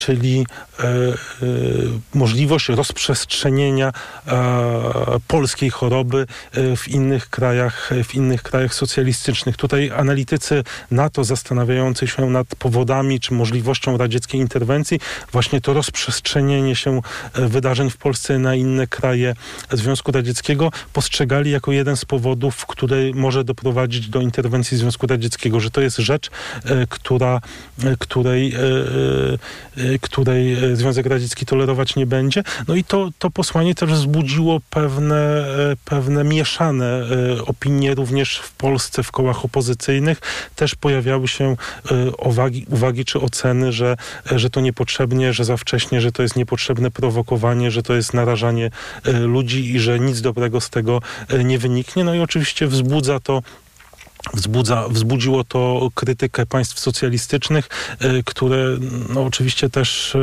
czyli możliwość rozprzestrzenienia polskiej choroby w innych krajach socjalistycznych. Tutaj analitycy NATO zastanawiający się nad powodami czy możliwością radzieckiej interwencji, właśnie to rozprzestrzenienie się wydarzeń w Polsce na inne kraje Związku Radzieckiego postrzegali jako jeden z powodów, który może doprowadzić do interwencji Związku Radzieckiego, że to jest rzecz, której Związek Radziecki tolerować nie będzie. No i to posłanie też wzbudziło pewne mieszane opinie również w Polsce, w kołach opozycyjnych. Też pojawiały się uwagi czy oceny, że to niepotrzebnie, że za wcześnie, że to jest niepotrzebne prowokowanie, że to jest narażanie ludzi i że nic dobrego z tego nie wyniknie. No i oczywiście wzbudziło to krytykę państw socjalistycznych, które oczywiście też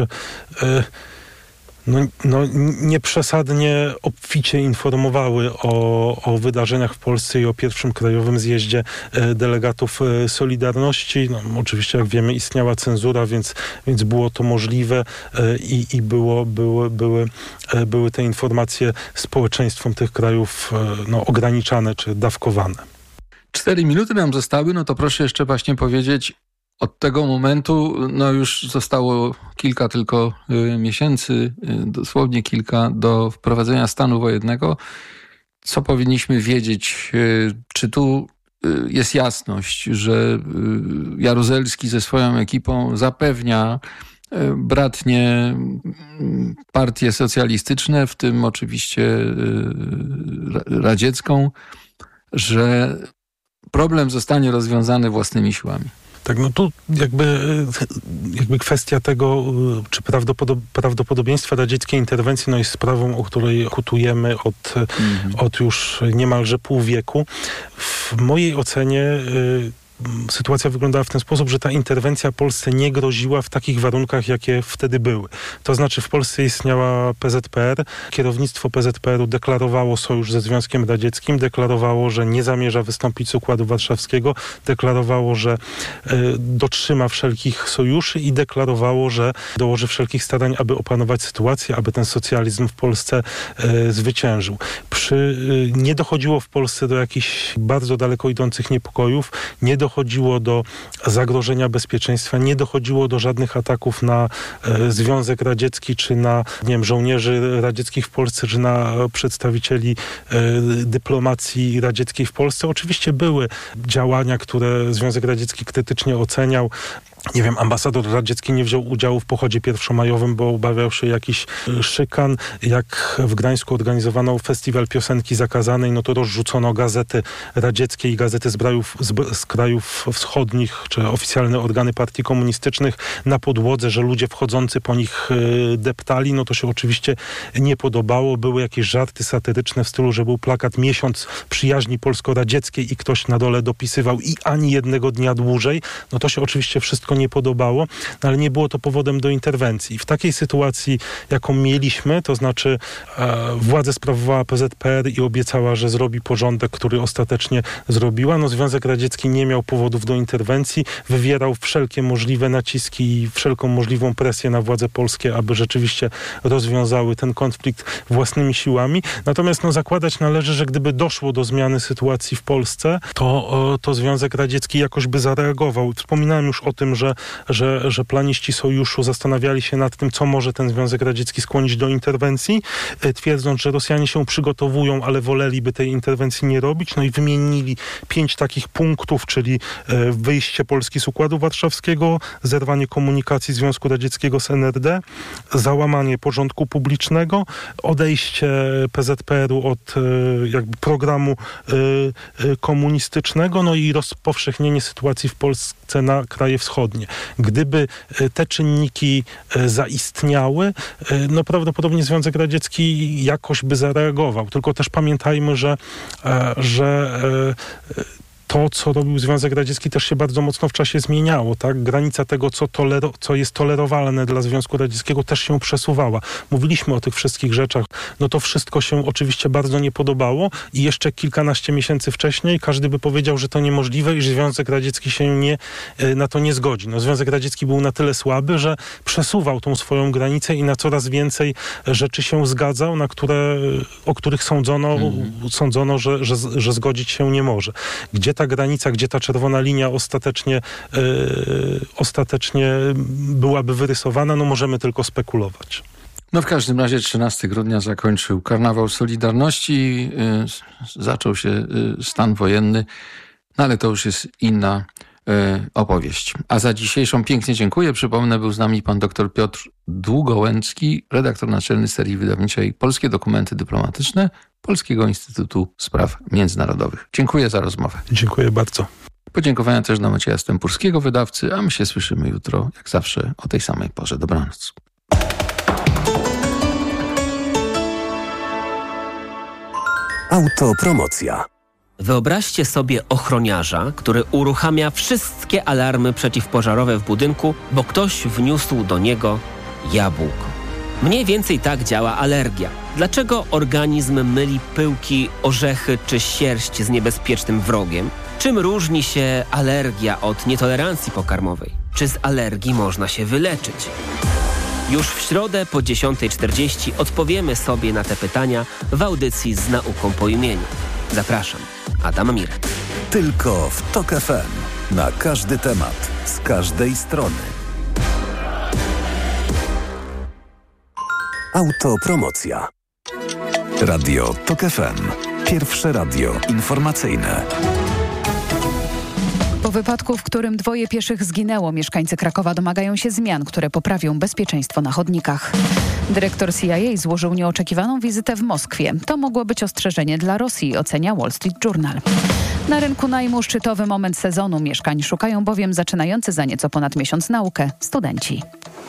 nieprzesadnie obficie informowały o wydarzeniach w Polsce i o pierwszym krajowym zjeździe delegatów Solidarności. Oczywiście, jak wiemy, istniała cenzura, więc było to możliwe i były te informacje społeczeństwom tych krajów ograniczane czy dawkowane. 4 minuty nam zostały, to proszę jeszcze właśnie powiedzieć, od tego momentu już zostało kilka tylko miesięcy, dosłownie kilka, do wprowadzenia stanu wojennego. Co powinniśmy wiedzieć? Czy tu jest jasność, że Jaruzelski ze swoją ekipą zapewnia bratnie partie socjalistyczne, w tym oczywiście radziecką, że problem zostanie rozwiązany własnymi siłami? Tak, tu jakby kwestia tego, czy prawdopodobieństwa radzieckiej interwencji jest sprawą, o której dyskutujemy od już niemalże pół wieku. W mojej ocenie sytuacja wyglądała w ten sposób, że ta interwencja Polsce nie groziła w takich warunkach, jakie wtedy były. To znaczy w Polsce istniała PZPR, kierownictwo PZPR-u deklarowało sojusz ze Związkiem Radzieckim, deklarowało, że nie zamierza wystąpić z Układu Warszawskiego, deklarowało, że dotrzyma wszelkich sojuszy i deklarowało, że dołoży wszelkich starań, aby opanować sytuację, aby ten socjalizm w Polsce zwyciężył. Nie dochodziło w Polsce do jakichś bardzo daleko idących niepokojów, nie dochodziło do zagrożenia bezpieczeństwa, nie dochodziło do żadnych ataków na Związek Radziecki, czy na żołnierzy radzieckich w Polsce, czy na przedstawicieli dyplomacji radzieckiej w Polsce. Oczywiście były działania, które Związek Radziecki krytycznie oceniał. Ambasador radziecki nie wziął udziału w pochodzie pierwszomajowym, bo obawiał się jakichś szykan. Jak w Gdańsku organizowano festiwal piosenki zakazanej, to rozrzucono gazety radzieckie i gazety z krajów wschodnich, czy oficjalne organy partii komunistycznych na podłodze, że ludzie wchodzący po nich deptali. To się oczywiście nie podobało. Były jakieś żarty satyryczne w stylu, że był plakat "Miesiąc przyjaźni polsko-radzieckiej" i ktoś na dole dopisywał "i ani jednego dnia dłużej". To się oczywiście wszystko nie podobało, ale nie było to powodem do interwencji. W takiej sytuacji, jaką mieliśmy, to znaczy władzę sprawowała PZPR i obiecała, że zrobi porządek, który ostatecznie zrobiła. Związek Radziecki nie miał powodów do interwencji, wywierał wszelkie możliwe naciski i wszelką możliwą presję na władze polskie, aby rzeczywiście rozwiązały ten konflikt własnymi siłami. Natomiast zakładać należy, że gdyby doszło do zmiany sytuacji w Polsce, to Związek Radziecki jakoś by zareagował. Wspominałem już o tym, że planiści sojuszu zastanawiali się nad tym, co może ten Związek Radziecki skłonić do interwencji, twierdząc, że Rosjanie się przygotowują, ale woleliby tej interwencji nie robić. I wymienili 5 takich punktów, czyli wyjście Polski z Układu Warszawskiego, zerwanie komunikacji Związku Radzieckiego z NRD, załamanie porządku publicznego, odejście PZPR-u od programu komunistycznego, i rozpowszechnienie sytuacji w Polsce na kraje wschodnie. Gdyby te czynniki zaistniały, prawdopodobnie Związek Radziecki jakoś by zareagował. Tylko też pamiętajmy, że to, co robił Związek Radziecki, też się bardzo mocno w czasie zmieniało. Tak? Granica tego, co jest tolerowalne dla Związku Radzieckiego, też się przesuwała. Mówiliśmy o tych wszystkich rzeczach. No to wszystko się oczywiście bardzo nie podobało i jeszcze kilkanaście miesięcy wcześniej każdy by powiedział, że to niemożliwe i że Związek Radziecki się na to nie zgodzi. No, Związek Radziecki był na tyle słaby, że przesuwał tą swoją granicę i na coraz więcej rzeczy się zgadzał, o których sądzono, że zgodzić się nie może. Gdzie ta granica, gdzie ta czerwona linia ostatecznie byłaby wyrysowana, no możemy tylko spekulować. No w każdym razie 13 grudnia zakończył Karnawał Solidarności, zaczął się stan wojenny, no ale to już jest inna opowieść. A za dzisiejszą pięknie dziękuję. Przypomnę, był z nami pan dr Piotr Długołęcki, redaktor naczelny serii wydawniczej Polskie Dokumenty Dyplomatyczne Polskiego Instytutu Spraw Międzynarodowych. Dziękuję za rozmowę. Dziękuję bardzo. Podziękowania też dla Macieja Stępurskiego, wydawcy, a my się słyszymy jutro, jak zawsze, o tej samej porze. Dobranoc. Autopromocja. Wyobraźcie sobie ochroniarza, który uruchamia wszystkie alarmy przeciwpożarowe w budynku, bo ktoś wniósł do niego jabłko. Mniej więcej tak działa alergia. Dlaczego organizm myli pyłki, orzechy czy sierść z niebezpiecznym wrogiem? Czym różni się alergia od nietolerancji pokarmowej? Czy z alergii można się wyleczyć? Już w środę po 10:40 odpowiemy sobie na te pytania w audycji Z nauką po imieniu. Zapraszam, Adam Mirek. Tylko w TOK FM. Na każdy temat, z każdej strony. Autopromocja. Radio TOK FM. Pierwsze radio informacyjne. Po wypadku, w którym 2 pieszych zginęło, mieszkańcy Krakowa domagają się zmian, które poprawią bezpieczeństwo na chodnikach. Dyrektor CIA złożył nieoczekiwaną wizytę w Moskwie. To mogło być ostrzeżenie dla Rosji, ocenia Wall Street Journal. Na rynku najmu szczytowy moment sezonu mieszkań szukają bowiem zaczynający za nieco ponad miesiąc naukę studenci.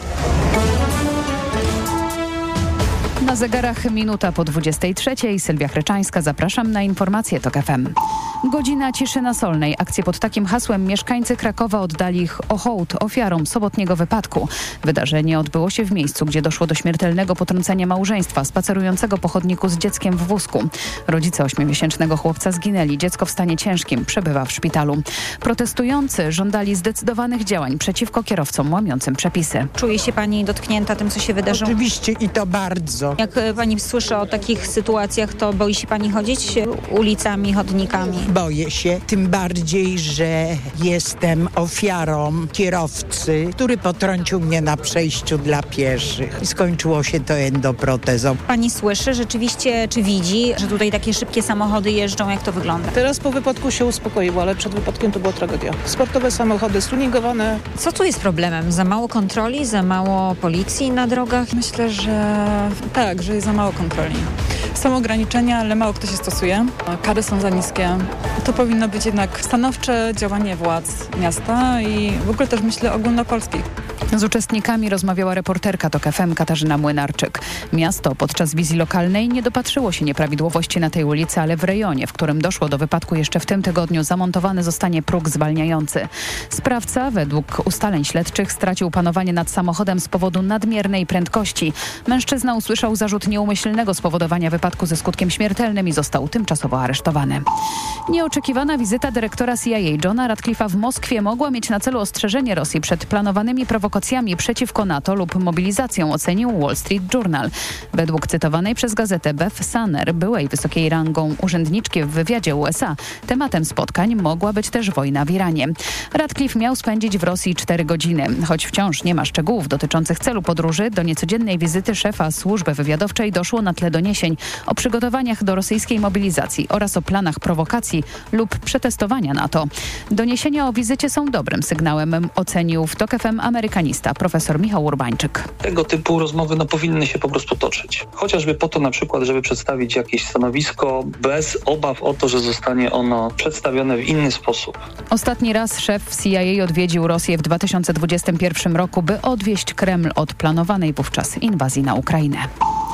Na zegarach minuta po 23:00. Sylwia Chryczańska, zapraszam na informacje TOK FM. Godzina ciszy na Solnej. Akcję pod takim hasłem mieszkańcy Krakowa oddali hołd ofiarom sobotniego wypadku. Wydarzenie odbyło się w miejscu, gdzie doszło do śmiertelnego potrącenia małżeństwa spacerującego po chodniku z dzieckiem w wózku. Rodzice 8-miesięcznego chłopca zginęli. Dziecko w stanie ciężkim przebywa w szpitalu. Protestujący żądali zdecydowanych działań przeciwko kierowcom łamiącym przepisy. Czuje się pani dotknięta tym, co się wydarzyło? Oczywiście i to bardzo. Jak pani słyszy o takich sytuacjach, to boi się pani chodzić ulicami, chodnikami? Boję się, tym bardziej, że jestem ofiarą kierowcy, który potrącił mnie na przejściu dla pieszych. I skończyło się to endoprotezą. Pani słyszy rzeczywiście, czy widzi, że tutaj takie szybkie samochody jeżdżą? Jak to wygląda? Teraz po wypadku się uspokoiło, ale przed wypadkiem to była tragedia. Sportowe samochody, stuningowane. Co tu jest problemem? Za mało kontroli? Za mało policji na drogach? Myślę, że tak, że jest za mało kontroli. Są ograniczenia, ale mało kto się stosuje. Kary są za niskie. To powinno być jednak stanowcze działanie władz miasta i w ogóle też myślę ogólnopolskich. Z uczestnikami rozmawiała reporterka TOK FM Katarzyna Młynarczyk. Miasto podczas wizji lokalnej nie dopatrzyło się nieprawidłowości na tej ulicy, ale w rejonie, w którym doszło do wypadku jeszcze w tym tygodniu, zamontowany zostanie próg zwalniający. Sprawca, według ustaleń śledczych, stracił panowanie nad samochodem z powodu nadmiernej prędkości. Mężczyzna usłyszał zarzut nieumyślnego spowodowania wypadku ze skutkiem śmiertelnym i został tymczasowo aresztowany. Nieoczekiwana wizyta dyrektora CIA Johna Ratcliffe'a w Moskwie mogła mieć na celu ostrzeżenie Rosji przed planowanymi prowokacjami przeciwko NATO lub mobilizacją, ocenił Wall Street Journal. Według cytowanej przez gazetę Beth Sanner, byłej wysokiej rangą urzędniczki w wywiadzie USA, tematem spotkań mogła być też wojna w Iranie. Ratcliffe miał spędzić w Rosji 4 godziny. Choć wciąż nie ma szczegółów dotyczących celu podróży, do niecodziennej wizyty szefa służby wywiadowczej doszło na tle doniesień o przygotowaniach do rosyjskiej mobilizacji oraz o planach prowokacji lub przetestowania NATO. Doniesienia o wizycie są dobrym sygnałem, ocenił w TOK FM amerykanista profesor Michał Urbańczyk. Tego typu rozmowy powinny się po prostu toczyć. Chociażby po to na przykład, żeby przedstawić jakieś stanowisko bez obaw o to, że zostanie ono przedstawione w inny sposób. Ostatni raz szef CIA odwiedził Rosję w 2021 roku, by odwieść Kreml od planowanej wówczas inwazji na Ukrainę.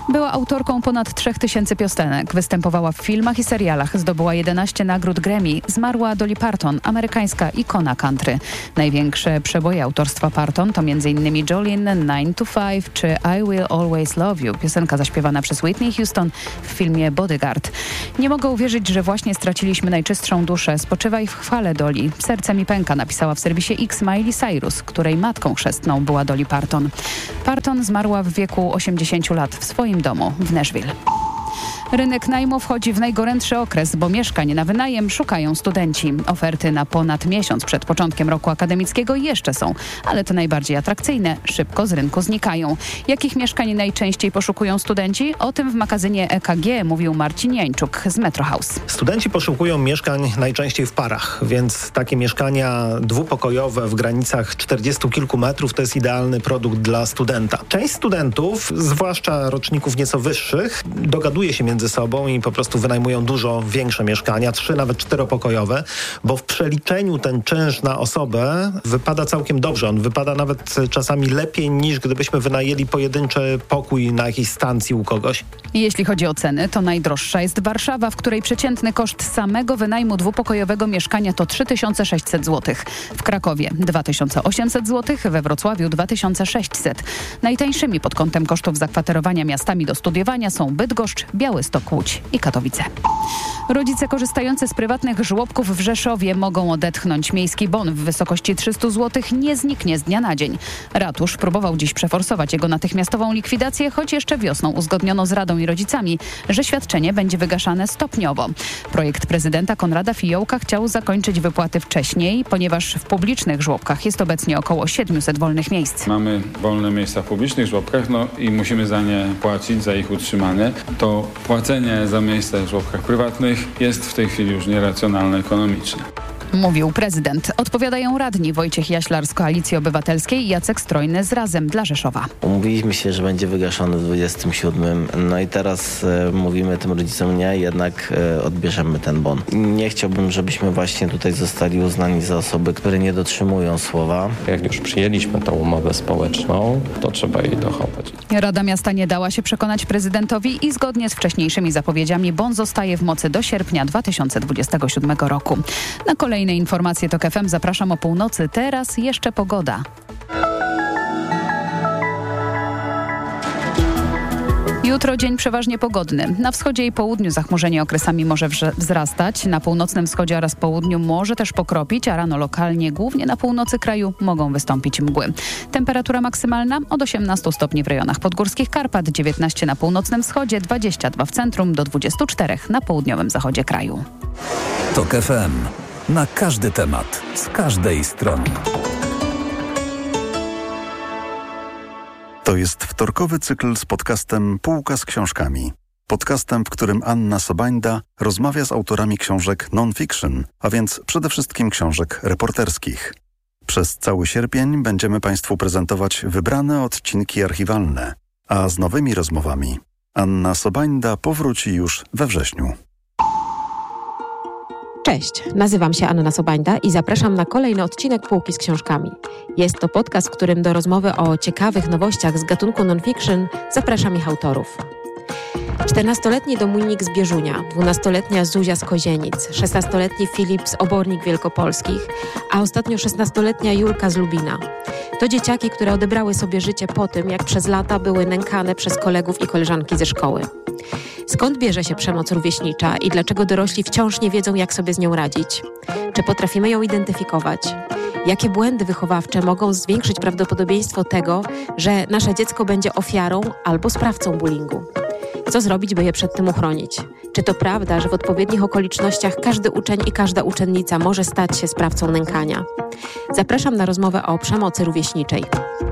Była autorką ponad 3000 piosenek. Występowała w filmach i serialach. Zdobyła 11 nagród Grammy. Zmarła Dolly Parton, amerykańska ikona country. Największe przeboje autorstwa Parton to m.in. Jolene, 9 to 5 czy I Will Always Love You. Piosenka zaśpiewana przez Whitney Houston w filmie Bodyguard. Nie mogę uwierzyć, że właśnie straciliśmy najczystszą duszę. Spoczywaj w chwale, Dolly. Serce mi pęka, napisała w serwisie X Miley Cyrus, której matką chrzestną była Dolly Parton. Parton zmarła w wieku 80 lat w swoim domu w Nashville. Rynek najmu wchodzi w najgorętszy okres, bo mieszkań na wynajem szukają studenci. Oferty na ponad miesiąc przed początkiem roku akademickiego jeszcze są, ale te najbardziej atrakcyjne szybko z rynku znikają. Jakich mieszkań najczęściej poszukują studenci? O tym w magazynie EKG mówił Marcin Jańczuk z Metro House. Studenci poszukują mieszkań najczęściej w parach, więc takie mieszkania dwupokojowe w granicach 40 kilku metrów to jest idealny produkt dla studenta. Część studentów, zwłaszcza roczników nieco wyższych, dogaduje się między sobą i po prostu wynajmują dużo większe mieszkania, 3 nawet 4-pokojowe, bo w przeliczeniu ten czynsz na osobę wypada całkiem dobrze. On wypada nawet czasami lepiej niż gdybyśmy wynajęli pojedynczy pokój na jakiejś stacji u kogoś. Jeśli chodzi o ceny, to najdroższa jest Warszawa, w której przeciętny koszt samego wynajmu dwupokojowego mieszkania to 3600 zł. W Krakowie 2800 zł, we Wrocławiu 2600. Najtańszymi pod kątem kosztów zakwaterowania miastami do studiowania są Bydgoszcz, Białystok, Łódź i Katowice. Rodzice korzystający z prywatnych żłobków w Rzeszowie mogą odetchnąć. Miejski bon w wysokości 300 zł nie zniknie z dnia na dzień. Ratusz próbował dziś przeforsować jego natychmiastową likwidację, choć jeszcze wiosną uzgodniono z Radą i rodzicami, że świadczenie będzie wygaszane stopniowo. Projekt prezydenta Konrada Fiołka chciał zakończyć wypłaty wcześniej, ponieważ w publicznych żłobkach jest obecnie około 700 wolnych miejsc. Mamy wolne miejsca w publicznych żłobkach, i musimy za nie płacić, za ich utrzymanie. To płacenie za miejsca w żłobkach prywatnych jest w tej chwili już nieracjonalne ekonomicznie. Mówił prezydent. Odpowiadają radni Wojciech Jaślar z Koalicji Obywatelskiej i Jacek Strojny z Razem dla Rzeszowa. Umówiliśmy się, że będzie wygaszony w 27. No i teraz mówimy tym rodzicom nie, jednak odbierzemy ten bon. Nie chciałbym, żebyśmy właśnie tutaj zostali uznani za osoby, które nie dotrzymują słowa. Jak już przyjęliśmy tą umowę społeczną, to trzeba jej dochować. Rada Miasta nie dała się przekonać prezydentowi i zgodnie z wcześniejszymi zapowiedziami bon zostaje w mocy do sierpnia 2027 roku. Na kolejne informacje TOK FM zapraszam o północy. Teraz jeszcze pogoda. Jutro dzień przeważnie pogodny. Na wschodzie i południu zachmurzenie okresami może wzrastać. Na północnym wschodzie oraz południu może też pokropić, a rano lokalnie, głównie na północy kraju, mogą wystąpić mgły. Temperatura maksymalna od 18 stopni w rejonach podgórskich Karpat, 19 na północnym wschodzie, 22 w centrum, do 24 na południowym zachodzie kraju. TOK FM. Na każdy temat, z każdej strony. To jest wtorkowy cykl z podcastem Półka z książkami. Podcastem, w którym Anna Sobańda rozmawia z autorami książek non-fiction, a więc przede wszystkim książek reporterskich. Przez cały sierpień będziemy Państwu prezentować wybrane odcinki archiwalne, a z nowymi rozmowami Anna Sobańda powróci już we wrześniu. Cześć, nazywam się Anna Sobańda i zapraszam na kolejny odcinek Półki z książkami. Jest to podcast, w którym do rozmowy o ciekawych nowościach z gatunku non-fiction zapraszam ich autorów. 14-letni Dominik z Bieżunia, 12-letnia Zuzia z Kozienic, 16-letni Filip z Obornik Wielkopolskich, a ostatnio 16-letnia Julka z Lubina. To dzieciaki, które odebrały sobie życie po tym, jak przez lata były nękane przez kolegów i koleżanki ze szkoły. Skąd bierze się przemoc rówieśnicza i dlaczego dorośli wciąż nie wiedzą, jak sobie z nią radzić? Czy potrafimy ją identyfikować? Jakie błędy wychowawcze mogą zwiększyć prawdopodobieństwo tego, że nasze dziecko będzie ofiarą albo sprawcą bullyingu? Co zrobić, by je przed tym uchronić? Czy to prawda, że w odpowiednich okolicznościach każdy uczeń i każda uczennica może stać się sprawcą nękania? Zapraszam na rozmowę o przemocy rówieśniczej.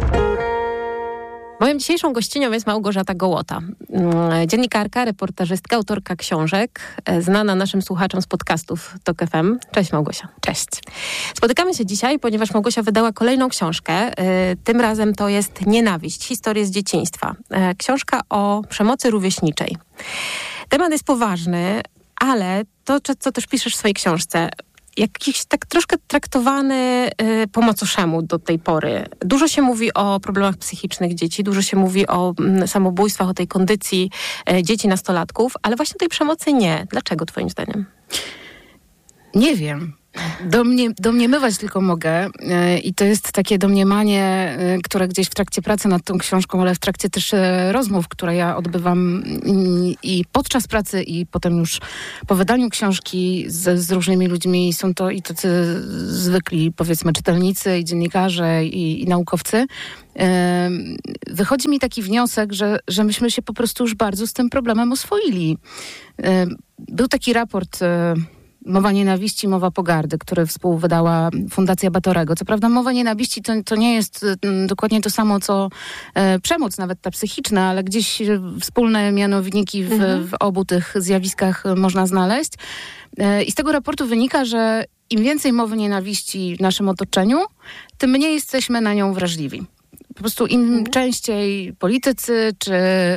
Moją dzisiejszą gościnią jest Małgorzata Gołota. Dziennikarka, reportażystka, autorka książek, znana naszym słuchaczom z podcastów TOK FM. Cześć Małgosia. Cześć. Spotykamy się dzisiaj, ponieważ Małgosia wydała kolejną książkę. Tym razem to jest Nienawiść. Historie z dzieciństwa. Książka o przemocy rówieśniczej. Temat jest poważny, ale to, co też piszesz w swojej książce, jakiś tak troszkę traktowany po macoszemu do tej pory. Dużo się mówi o problemach psychicznych dzieci, dużo się mówi o samobójstwach, o tej kondycji dzieci, nastolatków, ale właśnie tej przemocy nie. Dlaczego twoim zdaniem? Nie wiem. Domniemywać tylko mogę i to jest takie domniemanie, które gdzieś w trakcie pracy nad tą książką, ale w trakcie też rozmów, które ja odbywam i podczas pracy i potem już po wydaniu książki z różnymi ludźmi. Są to i tacy zwykli, powiedzmy, czytelnicy i dziennikarze i naukowcy. Wychodzi mi taki wniosek, że myśmy się po prostu już bardzo z tym problemem oswoili. Był taki raport Mowa nienawiści, mowa pogardy, który współwydała Fundacja Batorego. Co prawda mowa nienawiści to nie jest dokładnie to samo, co przemoc, nawet ta psychiczna, ale gdzieś wspólne mianowniki w obu tych zjawiskach można znaleźć. I z tego raportu wynika, że im więcej mowy nienawiści w naszym otoczeniu, tym mniej jesteśmy na nią wrażliwi. Po prostu im częściej politycy, czy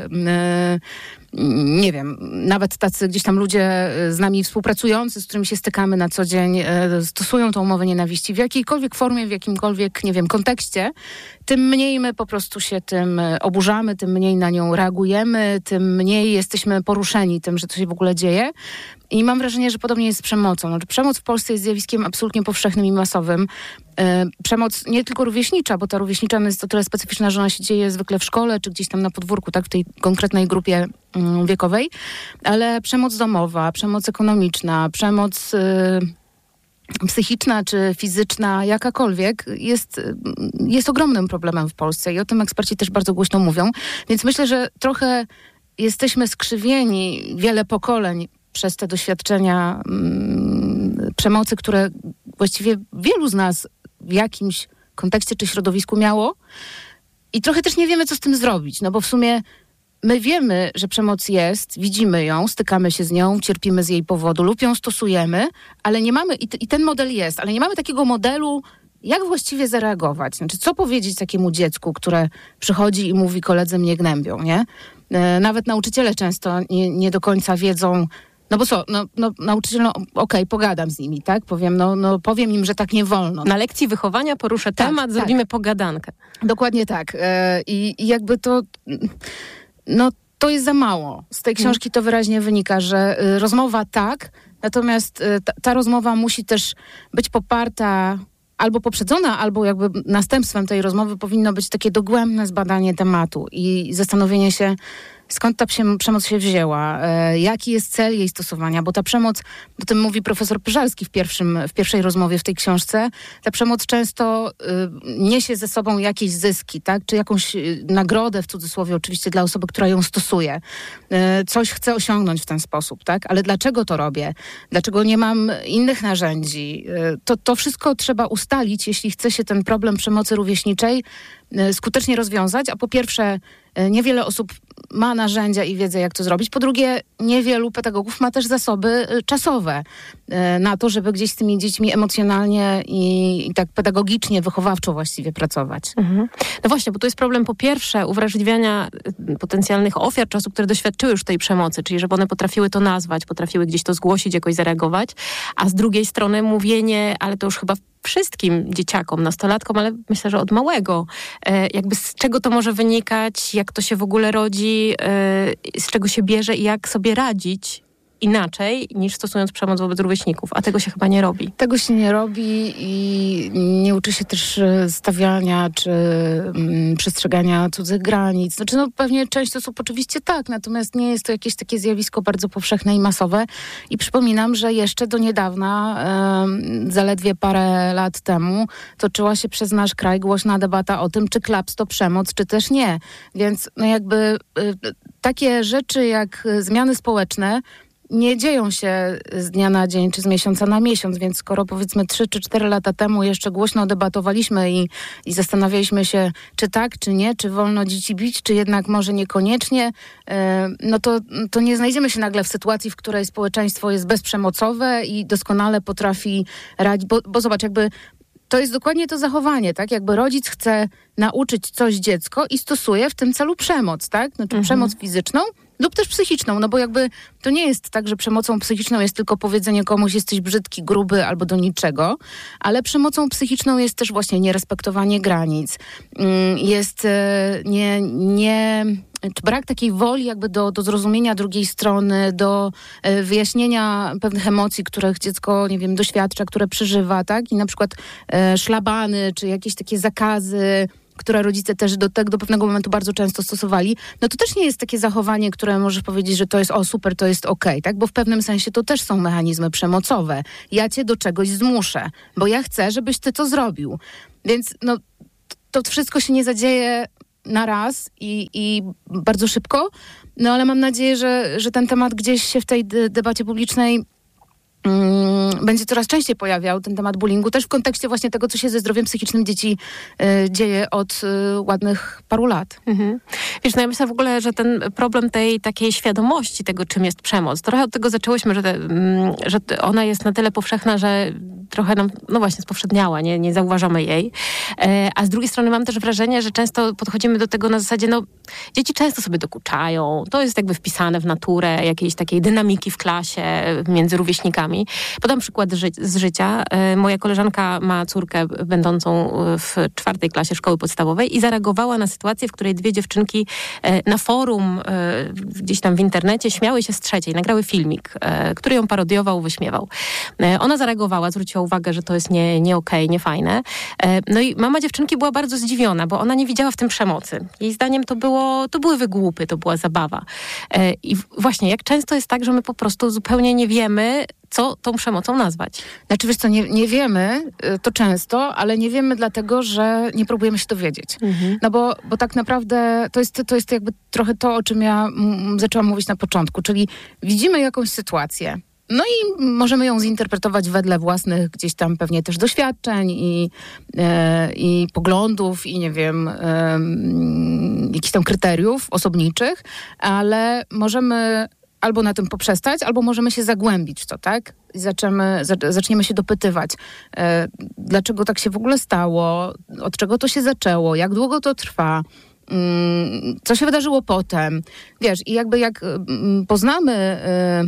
nie wiem, nawet tacy gdzieś tam ludzie z nami współpracujący, z którymi się stykamy na co dzień, stosują tą mowę nienawiści w jakiejkolwiek formie, w jakimkolwiek, nie wiem, kontekście, tym mniej my po prostu się tym oburzamy, tym mniej na nią reagujemy, tym mniej jesteśmy poruszeni tym, że to się w ogóle dzieje. I mam wrażenie, że podobnie jest z przemocą. Znaczy, przemoc w Polsce jest zjawiskiem absolutnie powszechnym i masowym. Przemoc nie tylko rówieśnicza, bo ta rówieśnicza jest o tyle specyficzna, że ona się dzieje zwykle w szkole, czy gdzieś tam na podwórku, tak, w tej konkretnej grupie wiekowej, ale przemoc domowa, przemoc ekonomiczna, przemoc psychiczna czy fizyczna, jakakolwiek, jest ogromnym problemem w Polsce i o tym eksperci też bardzo głośno mówią. Więc myślę, że trochę jesteśmy skrzywieni, wiele pokoleń, przez te doświadczenia przemocy, które właściwie wielu z nas w jakimś kontekście czy środowisku miało. I trochę też nie wiemy, co z tym zrobić, no bo w sumie my wiemy, że przemoc jest, widzimy ją, stykamy się z nią, cierpimy z jej powodu lub ją stosujemy, ale nie mamy, i ten model jest, ale nie mamy takiego modelu, jak właściwie zareagować. Znaczy, co powiedzieć takiemu dziecku, które przychodzi i mówi, koledzy mnie gnębią, nie? Nawet nauczyciele często nie do końca wiedzą, no bo co, nauczyciel, okej, pogadam z nimi, tak? Powiem im, że tak nie wolno. Na lekcji wychowania poruszę temat, zrobimy pogadankę. Dokładnie tak. I jakby to, to jest za mało. Z tej książki to wyraźnie wynika, że rozmowa tak, natomiast ta rozmowa musi też być poparta albo poprzedzona, albo jakby następstwem tej rozmowy powinno być takie dogłębne zbadanie tematu i zastanowienie się, skąd ta przemoc się wzięła, jaki jest cel jej stosowania, bo ta przemoc, o tym mówi profesor Pyżalski w pierwszej rozmowie w tej książce, ta przemoc często niesie ze sobą jakieś zyski, tak? Czy jakąś nagrodę, w cudzysłowie oczywiście, dla osoby, która ją stosuje. Coś chcę osiągnąć w ten sposób, tak? Ale dlaczego to robię? Dlaczego nie mam innych narzędzi? To wszystko trzeba ustalić, jeśli chce się ten problem przemocy rówieśniczej skutecznie rozwiązać, a po pierwsze niewiele osób ma narzędzia i wiedzę, jak to zrobić. Po drugie, niewielu pedagogów ma też zasoby czasowe na to, żeby gdzieś z tymi dziećmi emocjonalnie i tak pedagogicznie, wychowawczo właściwie pracować. No właśnie, bo to jest problem po pierwsze uwrażliwiania potencjalnych ofiar, czy osób, które doświadczyły już tej przemocy, czyli żeby one potrafiły to nazwać, potrafiły gdzieś to zgłosić, jakoś zareagować, a z drugiej strony mówienie, ale to już chyba wszystkim dzieciakom, nastolatkom, ale myślę, że od małego. Jakby z czego to może wynikać, jak to się w ogóle rodzi, z czego się bierze i jak sobie radzić inaczej niż stosując przemoc wobec rówieśników. A tego się chyba nie robi. Tego się nie robi i nie uczy się też stawiania czy przestrzegania cudzych granic. Znaczy, pewnie część osób oczywiście tak, natomiast nie jest to jakieś takie zjawisko bardzo powszechne i masowe. I przypominam, że jeszcze do niedawna, zaledwie parę lat temu, toczyła się przez nasz kraj głośna debata o tym, czy klaps to przemoc, czy też nie. Więc jakby takie rzeczy jak zmiany społeczne nie dzieją się z dnia na dzień, czy z miesiąca na miesiąc, więc skoro powiedzmy 3 czy 4 lata temu jeszcze głośno debatowaliśmy i zastanawialiśmy się, czy tak, czy nie, czy wolno dzieci bić, czy jednak może niekoniecznie, to nie znajdziemy się nagle w sytuacji, w której społeczeństwo jest bezprzemocowe i doskonale potrafi radzić, bo zobacz, jakby to jest dokładnie to zachowanie, tak? Jakby rodzic chce nauczyć coś dziecko i stosuje w tym celu przemoc, tak? Znaczy przemoc fizyczną lub też psychiczną, no bo jakby to nie jest tak, że przemocą psychiczną jest tylko powiedzenie komuś jesteś brzydki, gruby albo do niczego, ale przemocą psychiczną jest też właśnie nierespektowanie granic, jest czy brak takiej woli jakby do zrozumienia drugiej strony, do wyjaśnienia pewnych emocji, których dziecko, nie wiem, doświadcza, które przeżywa, tak? I na przykład szlabany, czy jakieś takie zakazy, które rodzice też do pewnego momentu bardzo często stosowali, no to też nie jest takie zachowanie, które możesz powiedzieć, że to jest super, to jest okej, tak? Bo w pewnym sensie to też są mechanizmy przemocowe. Ja cię do czegoś zmuszę, bo ja chcę, żebyś ty to zrobił. Więc no, to wszystko się nie zadzieje na raz i bardzo szybko, no ale mam nadzieję, że ten temat gdzieś się w tej debacie publicznej będzie coraz częściej pojawiał, ten temat bullyingu, też w kontekście właśnie tego, co się ze zdrowiem psychicznym dzieci dzieje od ładnych paru lat. Wiesz, no ja myślę w ogóle, że ten problem tej takiej świadomości tego, czym jest przemoc, trochę od tego zaczęłyśmy, że ona jest na tyle powszechna, że trochę nam, no właśnie, spowszedniała, nie zauważamy jej. A z drugiej strony mam też wrażenie, że często podchodzimy do tego na zasadzie, no dzieci często sobie dokuczają, to jest jakby wpisane w naturę jakiejś takiej dynamiki w klasie między rówieśnikami. Podam przykład z życia. Moja koleżanka ma córkę będącą w 4. klasie szkoły podstawowej i zareagowała na sytuację, w której 2 dziewczynki na forum, gdzieś tam w internecie śmiały się z 3. Nagrały filmik, który ją parodiował, wyśmiewał. Ona zareagowała, zwróciła uwagę, że to jest nie okej, nie fajne. No i mama dziewczynki była bardzo zdziwiona, bo ona nie widziała w tym przemocy. Jej zdaniem to były wygłupy, to była zabawa. I właśnie, jak często jest tak, że my po prostu zupełnie nie wiemy, co tą przemocą nazwać. Znaczy, wiesz co, nie wiemy, to często, ale nie wiemy dlatego, że nie próbujemy się dowiedzieć. No bo tak naprawdę to jest jakby trochę to, o czym ja zaczęłam mówić na początku, czyli widzimy jakąś sytuację, no i możemy ją zinterpretować wedle własnych gdzieś tam pewnie też doświadczeń i poglądów i nie wiem, jakichś tam kryteriów osobniczych, ale możemy albo na tym poprzestać, albo możemy się zagłębić w to, tak? I zaczniemy się dopytywać, dlaczego tak się w ogóle stało, od czego to się zaczęło, jak długo to trwa, co się wydarzyło potem. Wiesz, i jakby jak poznamy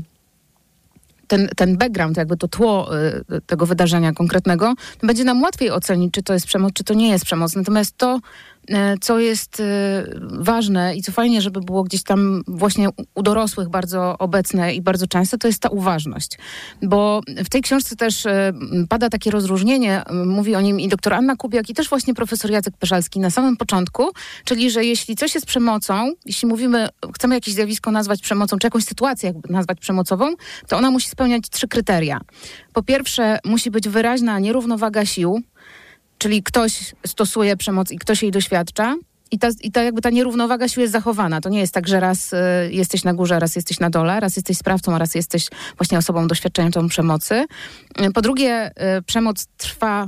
ten background, jakby to tło tego wydarzenia konkretnego, to będzie nam łatwiej ocenić, czy to jest przemoc, czy to nie jest przemoc. Natomiast to, co jest ważne i co fajnie, żeby było gdzieś tam właśnie u dorosłych bardzo obecne i bardzo częste, to jest ta uważność. Bo w tej książce też pada takie rozróżnienie, mówi o nim i doktor Anna Kubiak i też właśnie profesor Jacek Pyszalski na samym początku, czyli, że jeśli coś jest przemocą, jeśli chcemy jakieś zjawisko nazwać przemocą, czy jakąś sytuację jakby nazwać przemocową, to ona musi spełniać 3 kryteria. Po pierwsze, musi być wyraźna nierównowaga sił, czyli ktoś stosuje przemoc i ktoś jej doświadcza i ta nierównowaga sił jest zachowana. To nie jest tak, że raz jesteś na górze, raz jesteś na dole, raz jesteś sprawcą, a raz jesteś właśnie osobą doświadczającą przemocy. Po drugie, przemoc trwa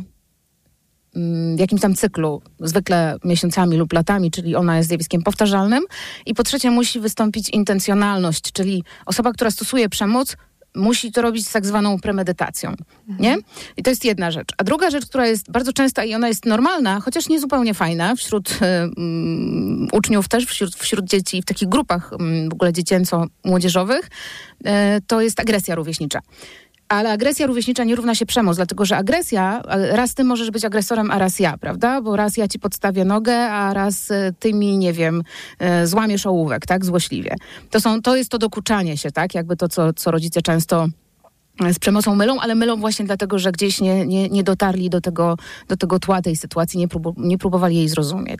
w jakimś tam cyklu, zwykle miesiącami lub latami, czyli ona jest zjawiskiem powtarzalnym. I po trzecie, musi wystąpić intencjonalność, czyli osoba, która stosuje przemoc, musi to robić z tak zwaną premedytacją, nie? I to jest jedna rzecz. A druga rzecz, która jest bardzo częsta i ona jest normalna, chociaż nie zupełnie fajna wśród uczniów też, wśród dzieci, w takich grupach w ogóle dziecięco-młodzieżowych, to jest agresja rówieśnicza. Ale agresja rówieśnicza nie równa się przemoc, dlatego że agresja, raz ty możesz być agresorem, a raz ja, prawda? Bo raz ja ci podstawię nogę, a raz ty mi, nie wiem, złamiesz ołówek, tak? Złośliwie. To jest to dokuczanie się, tak? Jakby to, co rodzice często z przemocą mylą, ale mylą właśnie dlatego, że gdzieś nie dotarli do tego tła tej sytuacji, nie próbowali jej zrozumieć.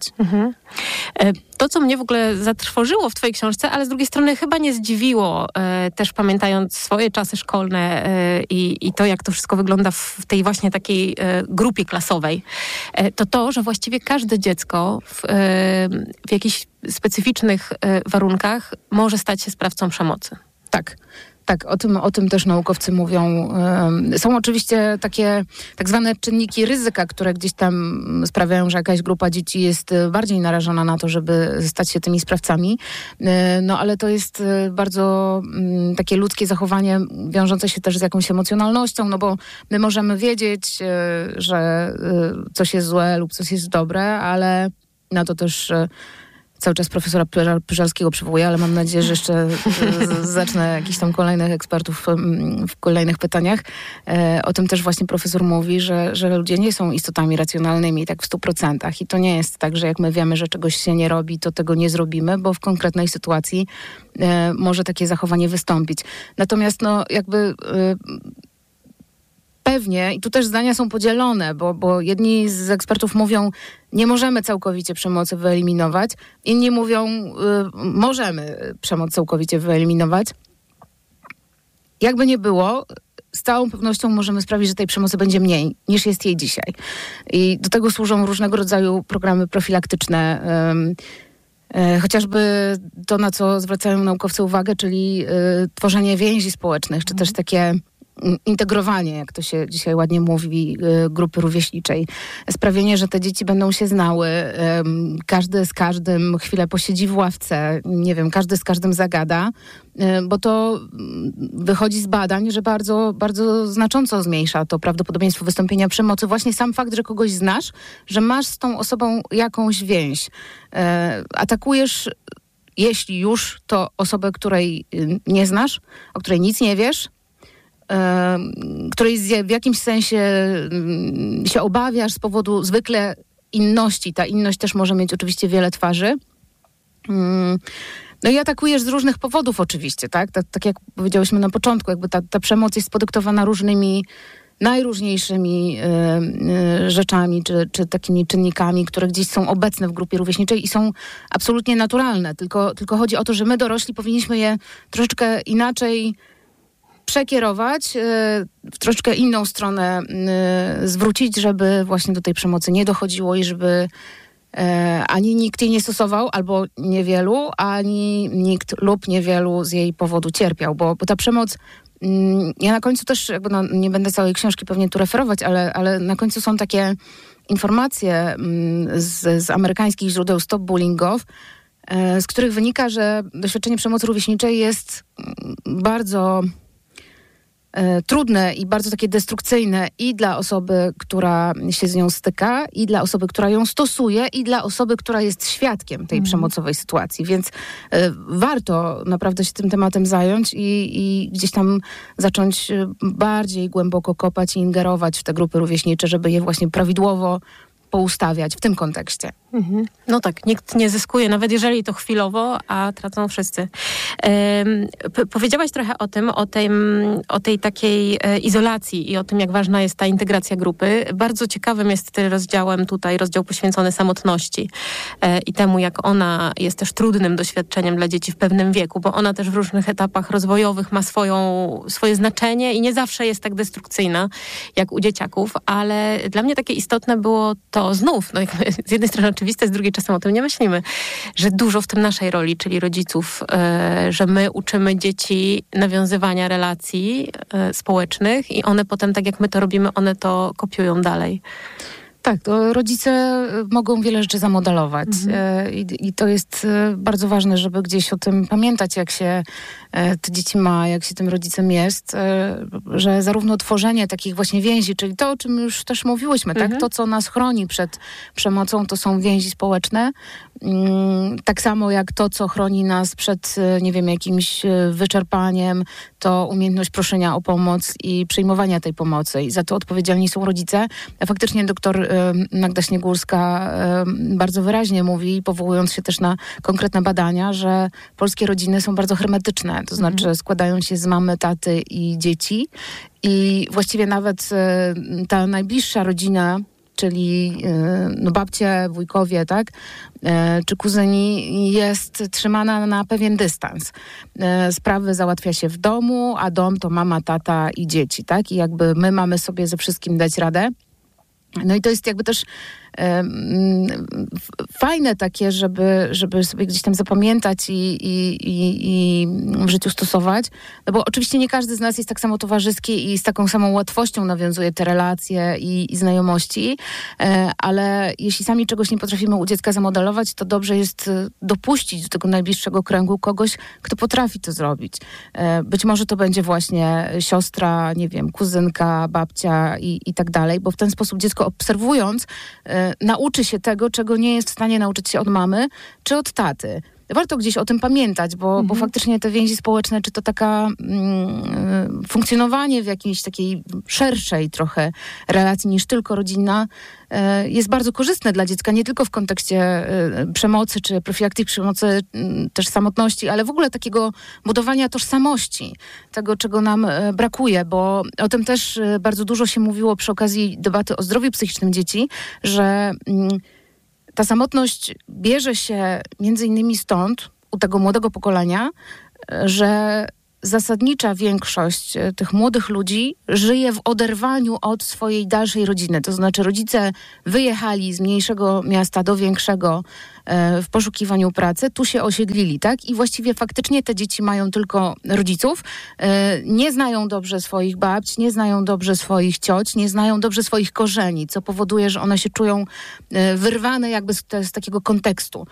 To, co mnie w ogóle zatrwożyło w twojej książce, ale z drugiej strony chyba nie zdziwiło, też pamiętając swoje czasy szkolne i to, jak to wszystko wygląda w tej właśnie takiej grupie klasowej, to, że właściwie każde dziecko w jakichś specyficznych warunkach może stać się sprawcą przemocy. Tak, o tym też naukowcy mówią. Są oczywiście takie tak zwane czynniki ryzyka, które gdzieś tam sprawiają, że jakaś grupa dzieci jest bardziej narażona na to, żeby stać się tymi sprawcami. No ale to jest bardzo takie ludzkie zachowanie wiążące się też z jakąś emocjonalnością, no bo my możemy wiedzieć, że coś jest złe lub coś jest dobre, ale na to też cały czas profesora Pyżalskiego przywołuję, ale mam nadzieję, że jeszcze zacznę jakichś tam kolejnych ekspertów w kolejnych pytaniach. O tym też właśnie profesor mówi, że ludzie nie są istotami racjonalnymi tak w 100%. I to nie jest tak, że jak my wiemy, że czegoś się nie robi, to tego nie zrobimy, bo w konkretnej sytuacji może takie zachowanie wystąpić. Natomiast pewnie, i tu też zdania są podzielone, bo jedni z ekspertów mówią, nie możemy całkowicie przemocy wyeliminować, inni mówią, możemy przemoc całkowicie wyeliminować. Jakby nie było, z całą pewnością możemy sprawić, że tej przemocy będzie mniej, niż jest jej dzisiaj. I do tego służą różnego rodzaju programy profilaktyczne, chociażby to, na co zwracają naukowcy uwagę, czyli tworzenie więzi społecznych, czy też takie integrowanie, jak to się dzisiaj ładnie mówi, grupy rówieśniczej. Sprawienie, że te dzieci będą się znały, każdy z każdym chwilę posiedzi w ławce, nie wiem, każdy z każdym zagada, bo to wychodzi z badań, że bardzo, bardzo znacząco zmniejsza to prawdopodobieństwo wystąpienia przemocy. Właśnie sam fakt, że kogoś znasz, że masz z tą osobą jakąś więź. Atakujesz, jeśli już, to osobę, której nie znasz, o której nic nie wiesz, której w jakimś sensie się obawiasz z powodu zwykle inności. Ta inność też może mieć oczywiście wiele twarzy. No i atakujesz z różnych powodów oczywiście, tak? Tak jak powiedziałyśmy na początku, jakby ta przemoc jest podyktowana różnymi, najróżniejszymi rzeczami, czy takimi czynnikami, które gdzieś są obecne w grupie rówieśniczej i są absolutnie naturalne. Tylko chodzi o to, że my dorośli powinniśmy je troszeczkę inaczej przekierować, w troszeczkę inną stronę zwrócić, żeby właśnie do tej przemocy nie dochodziło i żeby ani nikt jej nie stosował, albo niewielu, ani nikt lub niewielu z jej powodu cierpiał, bo ta przemoc, ja na końcu też jakby nie będę całej książki pewnie tu referować, ale na końcu są takie informacje z amerykańskich źródeł Stop Bullying Gov, z których wynika, że doświadczenie przemocy rówieśniczej jest bardzo trudne i bardzo takie destrukcyjne i dla osoby, która się z nią styka, i dla osoby, która ją stosuje, i dla osoby, która jest świadkiem tej przemocowej sytuacji. Więc warto naprawdę się tym tematem zająć i gdzieś tam zacząć bardziej głęboko kopać i ingerować w te grupy rówieśnicze, żeby je właśnie prawidłowo poustawiać w tym kontekście. No tak, nikt nie zyskuje, nawet jeżeli to chwilowo, a tracą wszyscy. Powiedziałaś trochę o tej takiej izolacji i o tym, jak ważna jest ta integracja grupy. Bardzo ciekawym jest tym rozdziałem tutaj, rozdział poświęcony samotności i temu, jak ona jest też trudnym doświadczeniem dla dzieci w pewnym wieku, bo ona też w różnych etapach rozwojowych ma swoje znaczenie i nie zawsze jest tak destrukcyjna, jak u dzieciaków, ale dla mnie takie istotne było to znów, z jednej strony oczywiste, z drugiej czasem o tym nie myślimy, że dużo w tym naszej roli, czyli rodziców, że my uczymy dzieci nawiązywania relacji społecznych i one potem, tak jak my to robimy, one to kopiują dalej. Tak, to rodzice mogą wiele rzeczy zamodelować i to jest bardzo ważne, żeby gdzieś o tym pamiętać, jak się te dzieci ma, jak się tym rodzicem jest, że zarówno tworzenie takich właśnie więzi, czyli to, o czym już też mówiłyśmy, tak? To, co nas chroni przed przemocą, to są więzi społeczne. Tak samo jak to, co chroni nas przed, nie wiem, jakimś wyczerpaniem, to umiejętność proszenia o pomoc i przyjmowania tej pomocy. I za to odpowiedzialni są rodzice. A faktycznie doktor Magda Śniegórska bardzo wyraźnie mówi, powołując się też na konkretne badania, że polskie rodziny są bardzo hermetyczne. To znaczy składają się z mamy, taty i dzieci. I właściwie nawet ta najbliższa rodzina, czyli babcie, wujkowie, tak, czy kuzyni, jest trzymana na pewien dystans. Sprawy załatwia się w domu, a dom to mama, tata i dzieci, tak? I jakby my mamy sobie ze wszystkim dać radę. No i to jest jakby też fajne takie, żeby sobie gdzieś tam zapamiętać i w życiu stosować. No bo oczywiście nie każdy z nas jest tak samo towarzyski i z taką samą łatwością nawiązuje te relacje i znajomości, ale jeśli sami czegoś nie potrafimy u dziecka zamodelować, to dobrze jest dopuścić do tego najbliższego kręgu kogoś, kto potrafi to zrobić. Być może to będzie właśnie siostra, nie wiem, kuzynka, babcia i tak dalej, bo w ten sposób dziecko obserwując nauczy się tego, czego nie jest w stanie nauczyć się od mamy czy od taty. Warto gdzieś o tym pamiętać, bo faktycznie te więzi społeczne, czy to taka funkcjonowanie w jakiejś takiej szerszej trochę relacji niż tylko rodzinna, jest bardzo korzystne dla dziecka, nie tylko w kontekście przemocy, czy profilaktyki przemocy, też samotności, ale w ogóle takiego budowania tożsamości, tego, czego nam brakuje, bo o tym też bardzo dużo się mówiło przy okazji debaty o zdrowiu psychicznym dzieci, że ta samotność bierze się między innymi stąd, u tego młodego pokolenia, że zasadnicza większość tych młodych ludzi żyje w oderwaniu od swojej dalszej rodziny. To znaczy rodzice wyjechali z mniejszego miasta do większego w poszukiwaniu pracy, tu się osiedlili, tak? I właściwie faktycznie te dzieci mają tylko rodziców, nie znają dobrze swoich babć, nie znają dobrze swoich cioć, nie znają dobrze swoich korzeni, co powoduje, że one się czują wyrwane jakby z takiego kontekstu.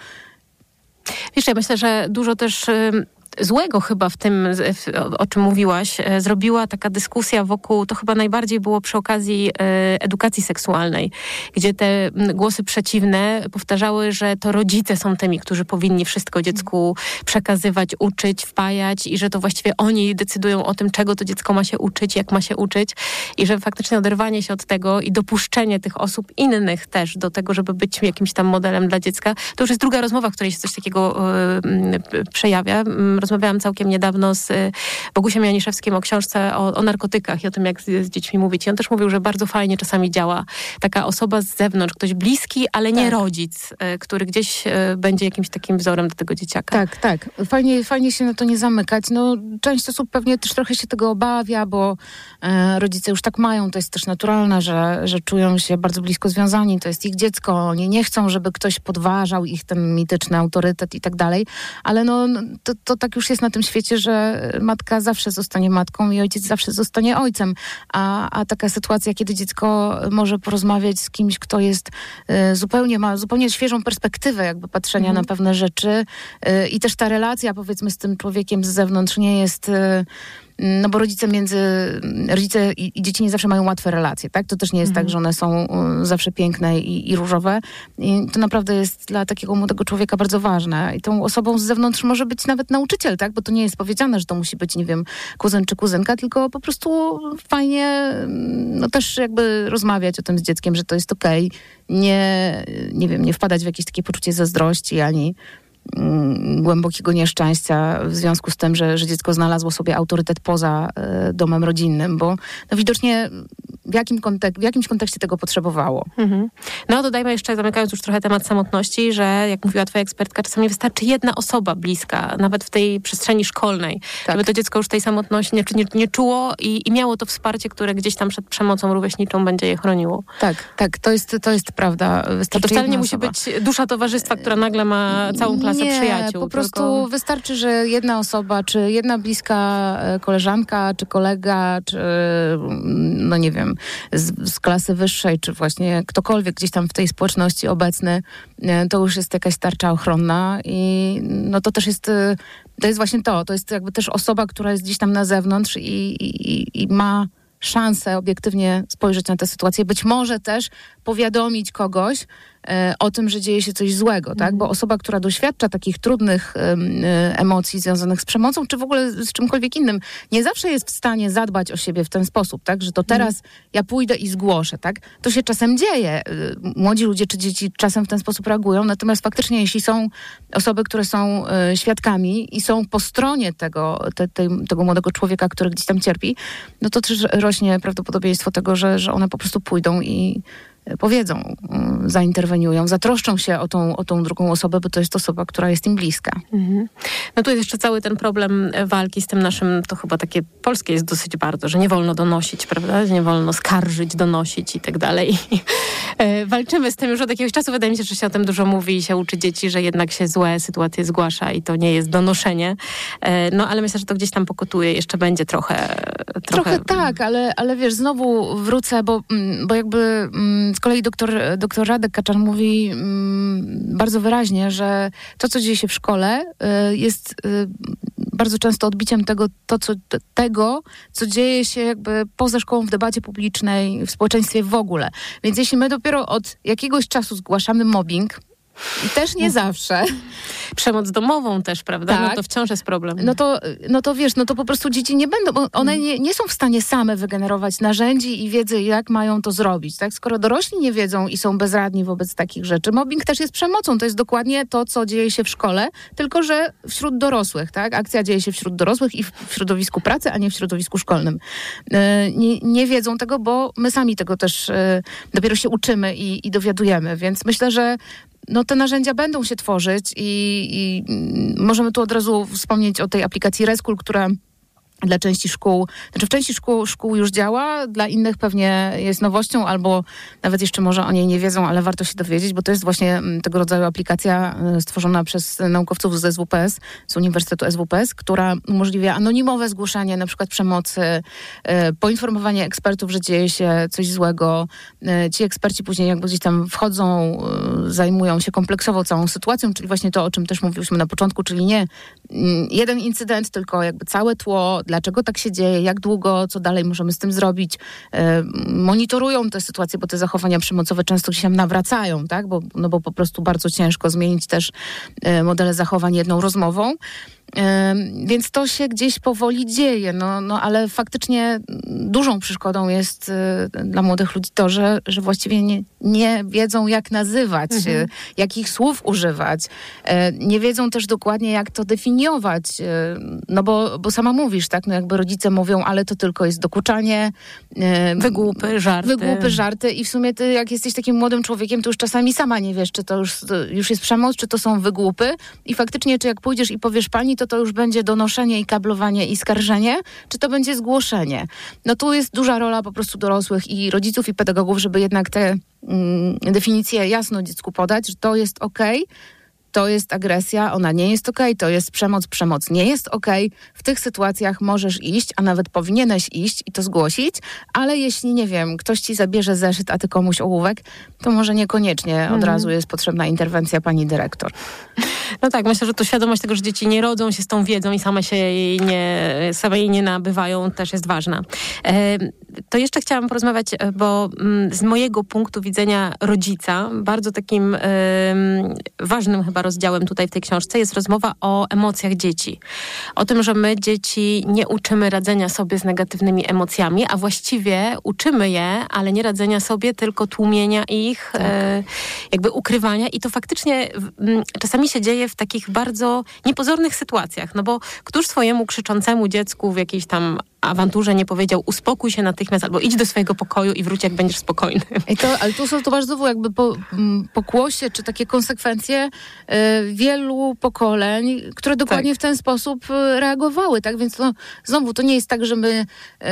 Wiesz, ja myślę, że dużo też złego chyba w tym, o czym mówiłaś, zrobiła taka dyskusja wokół, to chyba najbardziej było przy okazji edukacji seksualnej, gdzie te głosy przeciwne powtarzały, że to rodzice są tymi, którzy powinni wszystko dziecku przekazywać, uczyć, wpajać i że to właściwie oni decydują o tym, czego to dziecko ma się uczyć, jak ma się uczyć i że faktycznie oderwanie się od tego i dopuszczenie tych osób innych też do tego, żeby być jakimś tam modelem dla dziecka, to już jest druga rozmowa, w której się coś takiego przejawia. Rozmawiałam całkiem niedawno z Bogusiem Janiszewskim o książce o narkotykach i o tym, jak z dziećmi mówić. I on też mówił, że bardzo fajnie czasami działa taka osoba z zewnątrz, ktoś bliski, ale nie rodzic, który gdzieś będzie jakimś takim wzorem dla tego dzieciaka. Tak. Fajnie się na to nie zamykać. No, część osób pewnie też trochę się tego obawia, bo rodzice już tak mają. To jest też naturalne, że czują się bardzo blisko związani. To jest ich dziecko. Oni nie chcą, żeby ktoś podważał ich ten mityczny autorytet i tak dalej. Ale to tak już jest na tym świecie, że matka zawsze zostanie matką i ojciec zawsze zostanie ojcem. A taka sytuacja, kiedy dziecko może porozmawiać z kimś, kto jest ma zupełnie świeżą perspektywę jakby patrzenia na pewne rzeczy i też ta relacja, powiedzmy, z tym człowiekiem z zewnątrz nie jest... No bo rodzice i dzieci nie zawsze mają łatwe relacje, tak? To też nie jest tak, że one są zawsze piękne i różowe. I to naprawdę jest dla takiego młodego człowieka bardzo ważne. I tą osobą z zewnątrz może być nawet nauczyciel, tak? Bo to nie jest powiedziane, że to musi być, nie wiem, kuzyn czy kuzynka, tylko po prostu fajnie też jakby rozmawiać o tym z dzieckiem, że to jest okej. Nie wpadać w jakieś takie poczucie zazdrości, ani głębokiego nieszczęścia w związku z tym, że dziecko znalazło sobie autorytet poza domem rodzinnym, bo widocznie w jakimś kontekście tego potrzebowało. No dodajmy jeszcze, zamykając już trochę temat samotności, że jak mówiła twoja ekspertka, czasami wystarczy jedna osoba bliska, nawet w tej przestrzeni szkolnej, żeby to dziecko już tej samotności nie czuło i miało to wsparcie, które gdzieś tam przed przemocą rówieśniczą będzie je chroniło. Tak, to jest prawda. To wcale nie musi być dusza towarzystwa, która nagle ma całą klasę przyjaciół. Po prostu wystarczy, że jedna osoba, czy jedna bliska koleżanka, czy kolega, czy nie wiem, z klasy wyższej, czy właśnie ktokolwiek gdzieś tam w tej społeczności obecny, to już jest jakaś tarcza ochronna i to też jest, to jest właśnie to jest jakby też osoba, która jest gdzieś tam na zewnątrz i ma szansę obiektywnie spojrzeć na tę sytuację. Być może też powiadomić kogoś o tym, że dzieje się coś złego, tak? Bo osoba, która doświadcza takich trudnych emocji związanych z przemocą, czy w ogóle z czymkolwiek innym, nie zawsze jest w stanie zadbać o siebie w ten sposób, tak? Że to teraz ja pójdę i zgłoszę, tak? To się czasem dzieje. Młodzi ludzie czy dzieci czasem w ten sposób reagują, natomiast faktycznie jeśli są osoby, które są świadkami i są po stronie tego młodego człowieka, który gdzieś tam cierpi, to też rośnie prawdopodobieństwo tego, że one po prostu pójdą i powiedzą, zainterweniują, zatroszczą się o tą drugą osobę, bo to jest osoba, która jest im bliska. No tu jest jeszcze cały ten problem walki z tym naszym, to chyba takie polskie jest dosyć bardzo, że nie wolno donosić, prawda? Nie wolno skarżyć, donosić i tak dalej. Walczymy z tym już od jakiegoś czasu. Wydaje mi się, że się o tym dużo mówi i się uczy dzieci, że jednak się złe sytuacje zgłasza i to nie jest donoszenie. Ale myślę, że to gdzieś tam pokutuje. Jeszcze będzie trochę... Trochę tak, ale wiesz, znowu wrócę, bo jakby z kolei doktor Radek Kaczan mówi bardzo wyraźnie, że to, co dzieje się w szkole, jest bardzo często odbiciem tego, co dzieje się jakby poza szkołą w debacie publicznej, w społeczeństwie w ogóle. Więc jeśli my dopiero od jakiegoś czasu zgłaszamy mobbing, i też nie zawsze. Przemoc domową też, prawda? Tak. No to wciąż jest problem. No to wiesz, no to po prostu dzieci nie będą, bo one nie są w stanie same wygenerować narzędzi i wiedzy, jak mają to zrobić, tak? Skoro dorośli nie wiedzą i są bezradni wobec takich rzeczy. Mobbing też jest przemocą. To jest dokładnie to, co dzieje się w szkole, tylko że wśród dorosłych, tak? Akcja dzieje się wśród dorosłych i w środowisku pracy, a nie w środowisku szkolnym. Nie wiedzą tego, bo my sami tego też dopiero się uczymy i dowiadujemy, więc myślę, że te narzędzia będą się tworzyć i możemy tu od razu wspomnieć o tej aplikacji Reschool, która dla części szkół, w części szkół już działa, dla innych pewnie jest nowością, albo nawet jeszcze może o niej nie wiedzą, ale warto się dowiedzieć, bo to jest właśnie tego rodzaju aplikacja stworzona przez naukowców z SWPS, z Uniwersytetu SWPS, która umożliwia anonimowe zgłoszenie na przykład przemocy, poinformowanie ekspertów, że dzieje się coś złego. Ci eksperci później jakby gdzieś tam wchodzą, zajmują się kompleksowo całą sytuacją, czyli właśnie to, o czym też mówiliśmy na początku, czyli nie jeden incydent, tylko jakby całe tło, dlaczego tak się dzieje, jak długo, co dalej możemy z tym zrobić. Monitorują tę sytuację, bo te zachowania przemocowe często się nawracają, tak? Bo po prostu bardzo ciężko zmienić też modele zachowań jedną rozmową. Więc to się gdzieś powoli dzieje, ale faktycznie dużą przeszkodą jest dla młodych ludzi to, że właściwie nie wiedzą, jak nazywać, jakich słów używać. Nie wiedzą też dokładnie, jak to definiować, bo sama mówisz, tak, jakby rodzice mówią, ale to tylko jest dokuczanie. Wygłupy, żarty i w sumie ty, jak jesteś takim młodym człowiekiem, to już czasami sama nie wiesz, czy to już jest przemoc, czy to są wygłupy i faktycznie, czy jak pójdziesz i powiesz pani, to już będzie donoszenie i kablowanie i skarżenie, czy to będzie zgłoszenie. Tu jest duża rola po prostu dorosłych i rodziców i pedagogów, żeby jednak te definicje jasno dziecku podać, że to jest okej, to jest agresja, ona nie jest okej, to jest przemoc nie jest okej. W tych sytuacjach możesz iść, a nawet powinieneś iść i to zgłosić, ale jeśli, nie wiem, ktoś ci zabierze zeszyt, a ty komuś ołówek, to może niekoniecznie od razu jest potrzebna interwencja pani dyrektor. No tak, myślę, że to świadomość tego, że dzieci nie rodzą się z tą wiedzą i same jej nie nabywają, też jest ważna. To jeszcze chciałam porozmawiać, bo z mojego punktu widzenia rodzica, bardzo takim ważnym chyba rozdziałem tutaj w tej książce jest rozmowa o emocjach dzieci. O tym, że my dzieci nie uczymy radzenia sobie z negatywnymi emocjami, a właściwie uczymy je, ale nie radzenia sobie, tylko tłumienia ich, jakby ukrywania i to faktycznie czasami się dzieje w takich bardzo niepozornych sytuacjach, bo któż swojemu krzyczącemu dziecku w jakiejś tam awanturze nie powiedział uspokój się natychmiast albo idź do swojego pokoju i wróć, jak będziesz spokojny. Ale tu są to bardzo jakby pokłosie, czy takie konsekwencje wielu pokoleń, które dokładnie w ten sposób reagowały, tak? Więc znowu to nie jest tak, że my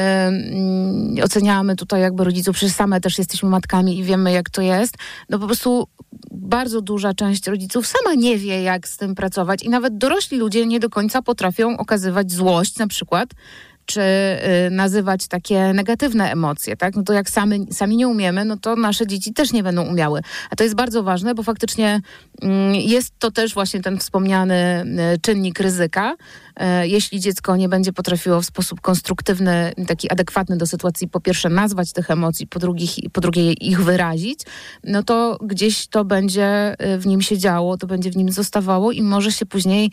oceniamy tutaj jakby rodziców, przecież same też jesteśmy matkami i wiemy, jak to jest. Po prostu bardzo duża część rodziców sama nie wie, jak z tym pracować i nawet dorośli ludzie nie do końca potrafią okazywać złość na przykład, czy nazywać takie negatywne emocje, tak? To jak sami nie umiemy, to nasze dzieci też nie będą umiały. A to jest bardzo ważne, bo faktycznie jest to też właśnie ten wspomniany czynnik ryzyka. Jeśli dziecko nie będzie potrafiło w sposób konstruktywny, taki adekwatny do sytuacji, po pierwsze nazwać tych emocji, po drugie ich wyrazić, to gdzieś to będzie w nim się działo, to będzie w nim zostawało i może się później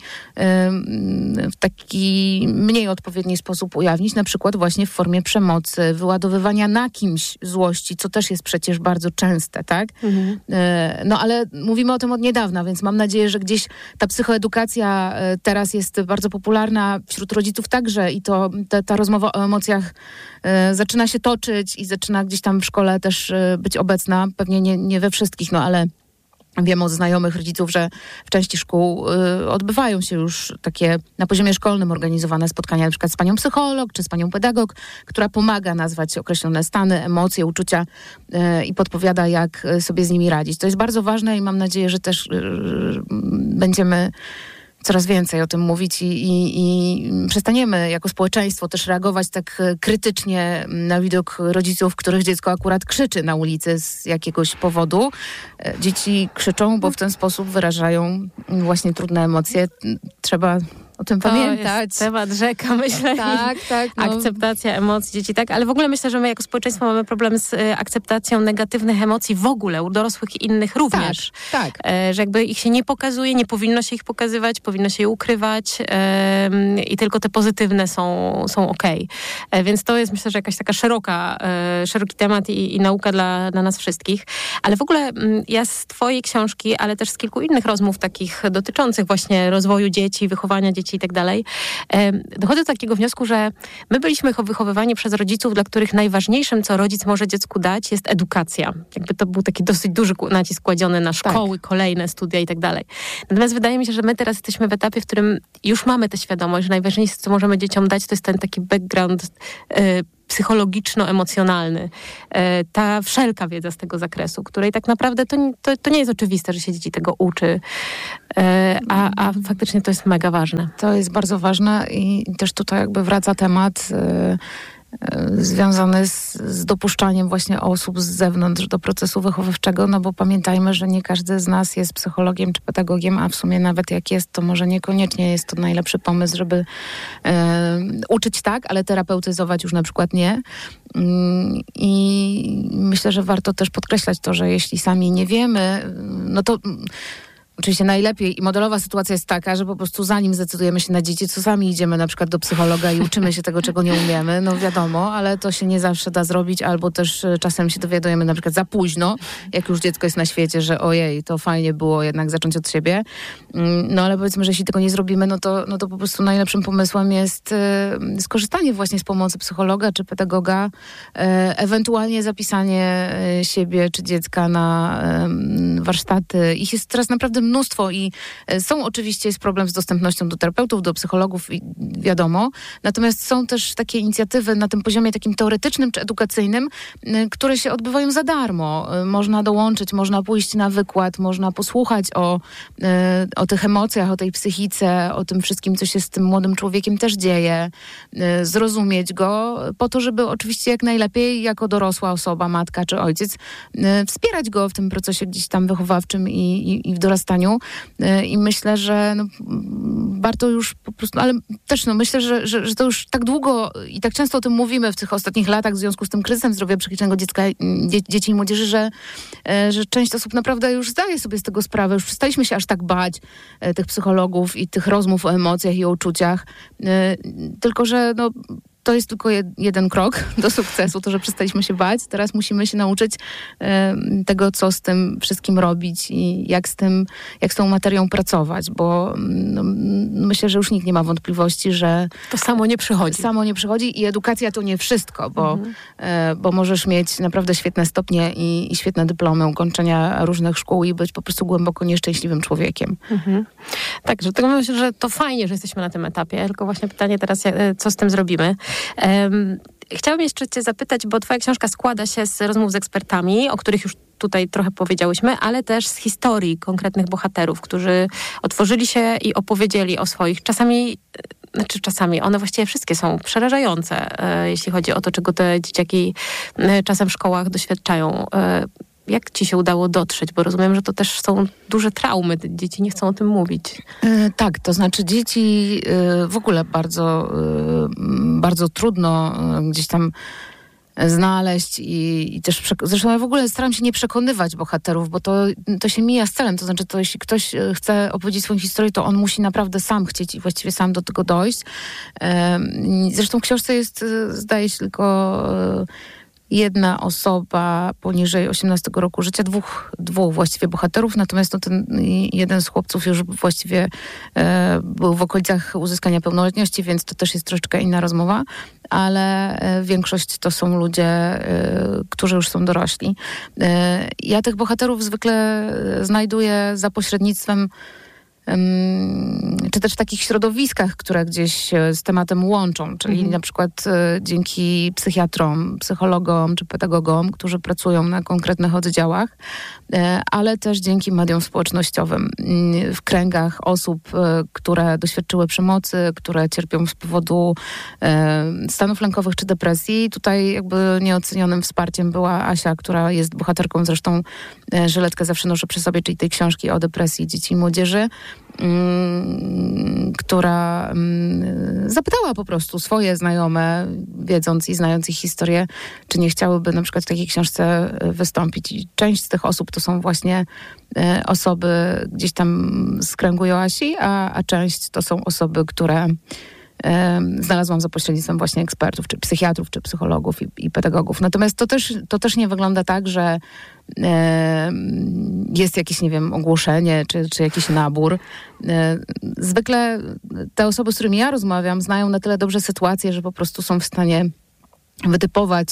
w taki mniej odpowiedni sposób ujawnić, na przykład właśnie w formie przemocy, wyładowywania na kimś złości, co też jest przecież bardzo częste, tak? Ale mówimy o tym od niedawna, więc mam nadzieję, że gdzieś ta psychoedukacja teraz jest bardzo popularna wśród rodziców także i to ta rozmowa o emocjach zaczyna się toczyć i zaczyna gdzieś tam w szkole też być obecna. Pewnie nie we wszystkich, ale wiem od znajomych rodziców, że w części szkół odbywają się już takie na poziomie szkolnym organizowane spotkania, na przykład z panią psycholog czy z panią pedagog, która pomaga nazwać określone stany, emocje, uczucia i podpowiada, jak sobie z nimi radzić. To jest bardzo ważne i mam nadzieję, że też będziemy coraz więcej o tym mówić i przestaniemy jako społeczeństwo też reagować tak krytycznie na widok rodziców, których dziecko akurat krzyczy na ulicy z jakiegoś powodu. Dzieci krzyczą, bo w ten sposób wyrażają właśnie trudne emocje. Trzeba o tym pamiętać. Jest temat rzeka, myślę. Tak. No. Akceptacja emocji dzieci, tak. Ale w ogóle myślę, że my jako społeczeństwo mamy problem z akceptacją negatywnych emocji w ogóle, u dorosłych i innych również. Tak. Że jakby ich się nie pokazuje, nie powinno się ich pokazywać, powinno się je ukrywać i tylko te pozytywne są okej. Więc to jest, myślę, że jakaś taka szeroki temat i nauka dla nas wszystkich. Ale w ogóle ja z twojej książki, ale też z kilku innych rozmów takich dotyczących właśnie rozwoju dzieci, wychowania dzieci i tak dalej, dochodzę do takiego wniosku, że my byliśmy wychowywani przez rodziców, dla których najważniejszym, co rodzic może dziecku dać, jest edukacja. Jakby to był taki dosyć duży nacisk kładziony na szkoły, kolejne studia i tak dalej. Natomiast wydaje mi się, że my teraz jesteśmy w etapie, w którym już mamy tę świadomość, że najważniejsze, co możemy dzieciom dać, to jest ten taki background psychologiczno-emocjonalny. Ta wszelka wiedza z tego zakresu, której tak naprawdę to nie jest oczywiste, że się dzieci tego uczy, a faktycznie to jest mega ważne. To jest bardzo ważne i też tutaj jakby wraca temat związany z dopuszczaniem właśnie osób z zewnątrz do procesu wychowawczego, no bo pamiętajmy, że nie każdy z nas jest psychologiem czy pedagogiem, a w sumie nawet jak jest, to może niekoniecznie jest to najlepszy pomysł, żeby uczyć tak, ale terapeutyzować już na przykład nie. I myślę, że warto też podkreślać to, że jeśli sami nie wiemy, no to oczywiście najlepiej i modelowa sytuacja jest taka, że po prostu zanim zdecydujemy się na dzieci, co sami idziemy na przykład do psychologa i uczymy się tego, czego nie umiemy, no wiadomo, ale to się nie zawsze da zrobić, albo też czasem się dowiadujemy na przykład za późno, jak już dziecko jest na świecie, że ojej, to fajnie było jednak zacząć od siebie. No ale powiedzmy, że jeśli tego nie zrobimy, no to po prostu najlepszym pomysłem jest skorzystanie właśnie z pomocy psychologa czy pedagoga, ewentualnie zapisanie siebie czy dziecka na warsztaty. Ich jest teraz naprawdę mnóstwo i jest problem z dostępnością do terapeutów, do psychologów, wiadomo. Natomiast są też takie inicjatywy na tym poziomie takim teoretycznym czy edukacyjnym, które się odbywają za darmo. Można dołączyć, można pójść na wykład, można posłuchać o tych emocjach, o tej psychice, o tym wszystkim, co się z tym młodym człowiekiem też dzieje, zrozumieć go, po to, żeby oczywiście jak najlepiej jako dorosła osoba, matka czy ojciec, wspierać go w tym procesie gdzieś tam wychowawczym i w dorastaniu. I myślę, że warto już po prostu, ale też myślę, że to już tak długo i tak często o tym mówimy w tych ostatnich latach w związku z tym kryzysem zdrowia psychicznego dzieci i młodzieży, że część osób naprawdę już zdaje sobie z tego sprawę. Już przestaliśmy się aż tak bać tych psychologów i tych rozmów o emocjach i o uczuciach. Tylko, że to jest tylko jeden krok do sukcesu, to, że przestaliśmy się bać. Teraz musimy się nauczyć tego, co z tym wszystkim robić i jak z tą materią pracować, bo myślę, że już nikt nie ma wątpliwości, że to samo nie przychodzi i edukacja to nie wszystko, bo możesz mieć naprawdę świetne stopnie i świetne dyplomy ukończenia różnych szkół i być po prostu głęboko nieszczęśliwym człowiekiem. Tak, że tego myślę, że to fajnie, że jesteśmy na tym etapie, tylko właśnie pytanie teraz, co z tym zrobimy. Chciałabym jeszcze cię zapytać, bo twoja książka składa się z rozmów z ekspertami, o których już tutaj trochę powiedziałyśmy, ale też z historii konkretnych bohaterów, którzy otworzyli się i opowiedzieli o swoich czasami one właściwie wszystkie są przerażające, jeśli chodzi o to, czego te dzieciaki czasem w szkołach doświadczają. Jak ci się udało dotrzeć? Bo rozumiem, że to też są duże traumy. Dzieci nie chcą o tym mówić. Tak, to znaczy dzieci w ogóle bardzo, bardzo trudno gdzieś tam znaleźć i też zresztą ja w ogóle staram się nie przekonywać bohaterów, bo to się mija z celem. To znaczy, to jeśli ktoś chce opowiedzieć swoją historię, to on musi naprawdę sam chcieć i właściwie sam do tego dojść. Zresztą w książce jest, zdaje się, tylko jedna osoba poniżej 18 roku życia, dwóch właściwie bohaterów, natomiast ten jeden z chłopców już właściwie był w okolicach uzyskania pełnoletności, więc to też jest troszeczkę inna rozmowa, ale większość to są ludzie, którzy już są dorośli. Ja tych bohaterów zwykle znajduję za pośrednictwem czy też w takich środowiskach, które gdzieś z tematem łączą, czyli na przykład dzięki psychiatrom, psychologom czy pedagogom, którzy pracują na konkretnych oddziałach, ale też dzięki mediom społecznościowym w kręgach osób, które doświadczyły przemocy, które cierpią z powodu stanów lękowych czy depresji. Tutaj jakby nieocenionym wsparciem była Asia, która jest bohaterką, zresztą żyletkę zawsze noszę przy sobie, czyli tej książki o depresji dzieci i młodzieży, która zapytała po prostu swoje znajome, wiedząc i znając ich historię, czy nie chciałyby na przykład w takiej książce wystąpić. I część z tych osób to są właśnie osoby gdzieś tam z kręgu Joasi, a część to są osoby, które znalazłam za pośrednictwem właśnie ekspertów, czy psychiatrów, czy psychologów i pedagogów. Natomiast to też nie wygląda tak, że jest jakieś, nie wiem, ogłoszenie, czy jakiś nabór. Zwykle te osoby, z którymi ja rozmawiam, znają na tyle dobrze sytuację, że po prostu są w stanie wytypować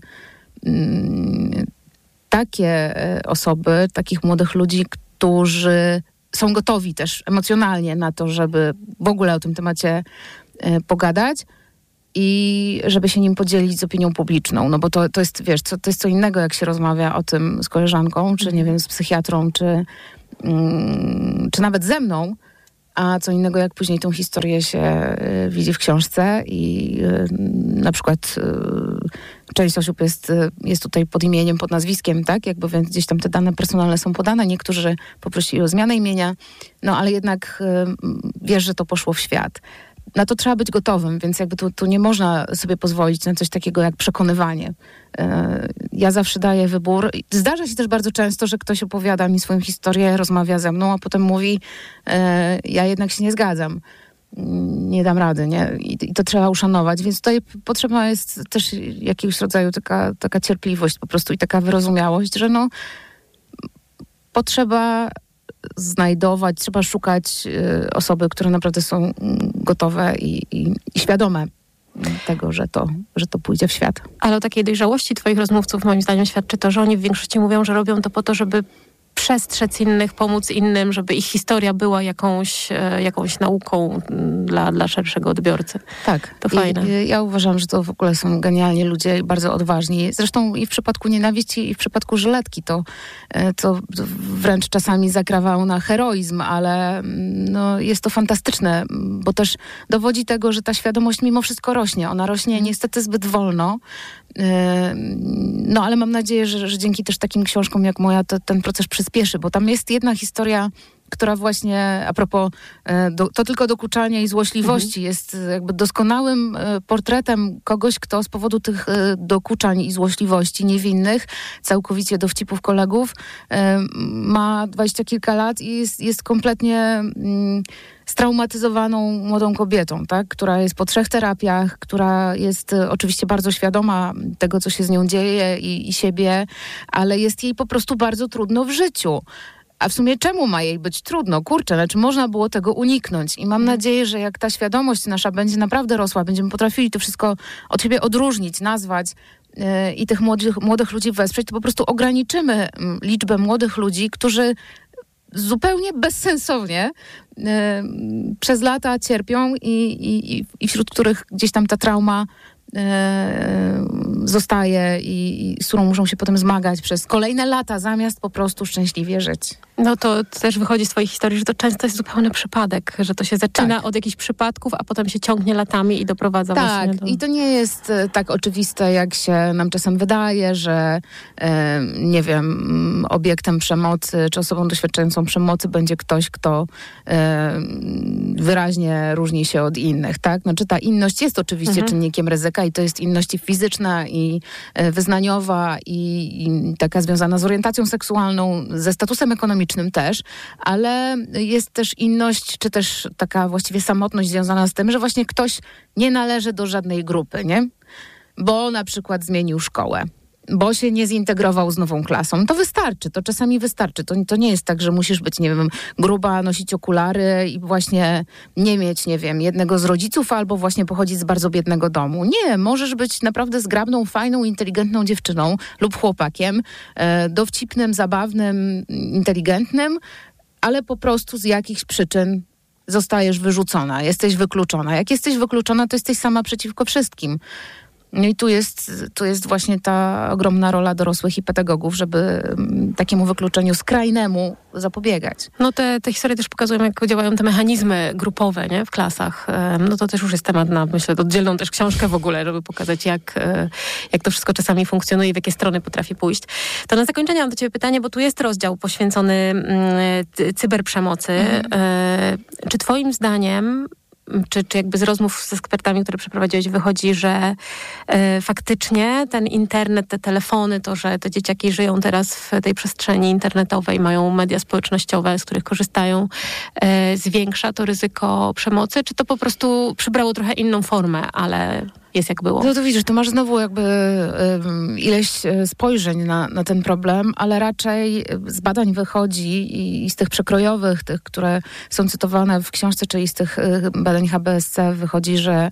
takie osoby, takich młodych ludzi, którzy są gotowi też emocjonalnie na to, żeby w ogóle o tym temacie pogadać i żeby się nim podzielić z opinią publiczną. No bo to jest, wiesz, to jest co innego, jak się rozmawia o tym z koleżanką, czy nie wiem, z psychiatrą, czy nawet ze mną, a co innego, jak później tą historię się widzi w książce i na przykład część osób jest tutaj pod imieniem, pod nazwiskiem, tak? Jakby więc gdzieś tam te dane personalne są podane. Niektórzy poprosili o zmianę imienia, no ale jednak wiesz, że to poszło w świat. Na to trzeba być gotowym, więc jakby tu nie można sobie pozwolić na coś takiego jak przekonywanie. Ja zawsze daję wybór. Zdarza się też bardzo często, że ktoś opowiada mi swoją historię, rozmawia ze mną, a potem mówi, ja jednak się nie zgadzam. Nie dam rady, nie? I to trzeba uszanować, więc tutaj potrzebna jest też jakiegoś rodzaju taka cierpliwość po prostu i taka wyrozumiałość, że no potrzeba znajdować, trzeba szukać osoby, które naprawdę są gotowe i świadome tego, że to pójdzie w świat. Ale o takiej dojrzałości twoich rozmówców moim zdaniem świadczy to, że oni w większości mówią, że robią to po to, żeby przestrzec innych, pomóc innym, żeby ich historia była jakąś nauką dla szerszego odbiorcy. Tak. To fajne. Ja uważam, że to w ogóle są genialni ludzie, bardzo odważni. Zresztą i w przypadku nienawiści, i w przypadku żyletki to wręcz czasami zakrawało na heroizm, ale no, jest to fantastyczne, bo też dowodzi tego, że ta świadomość mimo wszystko rośnie. Ona rośnie niestety zbyt wolno. No ale mam nadzieję, że dzięki też takim książkom jak moja ten proces przyspieszy, bo tam jest jedna historia, która właśnie a propos to tylko dokuczania i złośliwości jest jakby doskonałym portretem kogoś, kto z powodu tych dokuczań i złośliwości niewinnych, całkowicie dowcipów kolegów, ma 20 kilka lat i jest kompletnie straumatyzowaną młodą kobietą, tak? Która jest po 3 terapiach, która jest oczywiście bardzo świadoma tego, co się z nią dzieje i siebie, ale jest jej po prostu bardzo trudno w życiu. A w sumie czemu ma jej być trudno? Kurczę, znaczy można było tego uniknąć. I mam nadzieję, że jak ta świadomość nasza będzie naprawdę rosła, będziemy potrafili to wszystko od siebie odróżnić, nazwać i tych młodych ludzi wesprzeć, to po prostu ograniczymy liczbę młodych ludzi, którzy zupełnie bezsensownie przez lata cierpią i wśród których gdzieś tam ta trauma zostaje i z którą muszą się potem zmagać przez kolejne lata, zamiast po prostu szczęśliwie żyć. No to też wychodzi z twojej historii, że to często jest zupełny przypadek, że to się zaczyna od jakichś przypadków, a potem się ciągnie latami i doprowadza właśnie do... Tak, i to nie jest tak oczywiste, jak się nam czasem wydaje, że nie wiem, obiektem przemocy, czy osobą doświadczającą przemocy będzie ktoś, kto wyraźnie różni się od innych, tak? Znaczy ta inność jest oczywiście czynnikiem ryzyka i to jest inność fizyczna i wyznaniowa i taka związana z orientacją seksualną, ze statusem ekonomicznym też, ale jest też inność, czy też taka właściwie samotność związana z tym, że właśnie ktoś nie należy do żadnej grupy, nie? Bo na przykład zmienił szkołę, bo się nie zintegrował z nową klasą. To wystarczy, to czasami wystarczy. To nie jest tak, że musisz być, nie wiem, gruba, nosić okulary i właśnie nie mieć, nie wiem, jednego z rodziców albo właśnie pochodzić z bardzo biednego domu. Nie, możesz być naprawdę zgrabną, fajną, inteligentną dziewczyną lub chłopakiem, dowcipnym, zabawnym, inteligentnym, ale po prostu z jakichś przyczyn zostajesz wyrzucona, jesteś wykluczona. Jak jesteś wykluczona, to jesteś sama przeciwko wszystkim. No i tu jest właśnie ta ogromna rola dorosłych i pedagogów, żeby takiemu wykluczeniu skrajnemu zapobiegać. No te historie też pokazują, jak działają te mechanizmy grupowe, nie? W klasach. No to też już jest temat na, myślę, oddzielną też książkę w ogóle, żeby pokazać, jak to wszystko czasami funkcjonuje i w jakie strony potrafi pójść. To na zakończenie mam do ciebie pytanie, bo tu jest rozdział poświęcony cyberprzemocy. Czy twoim zdaniem czy jakby z rozmów z ekspertami, które przeprowadziłeś, wychodzi, że faktycznie ten internet, te telefony, to, że te dzieciaki żyją teraz w tej przestrzeni internetowej, mają media społecznościowe, z których korzystają, zwiększa to ryzyko przemocy? Czy to po prostu przybrało trochę inną formę, ale jest jak było? No to widzisz, tu masz znowu jakby ileś spojrzeń na ten problem, ale raczej z badań wychodzi i z tych przekrojowych, tych, które są cytowane w książce, czyli z tych badań HBSC wychodzi, że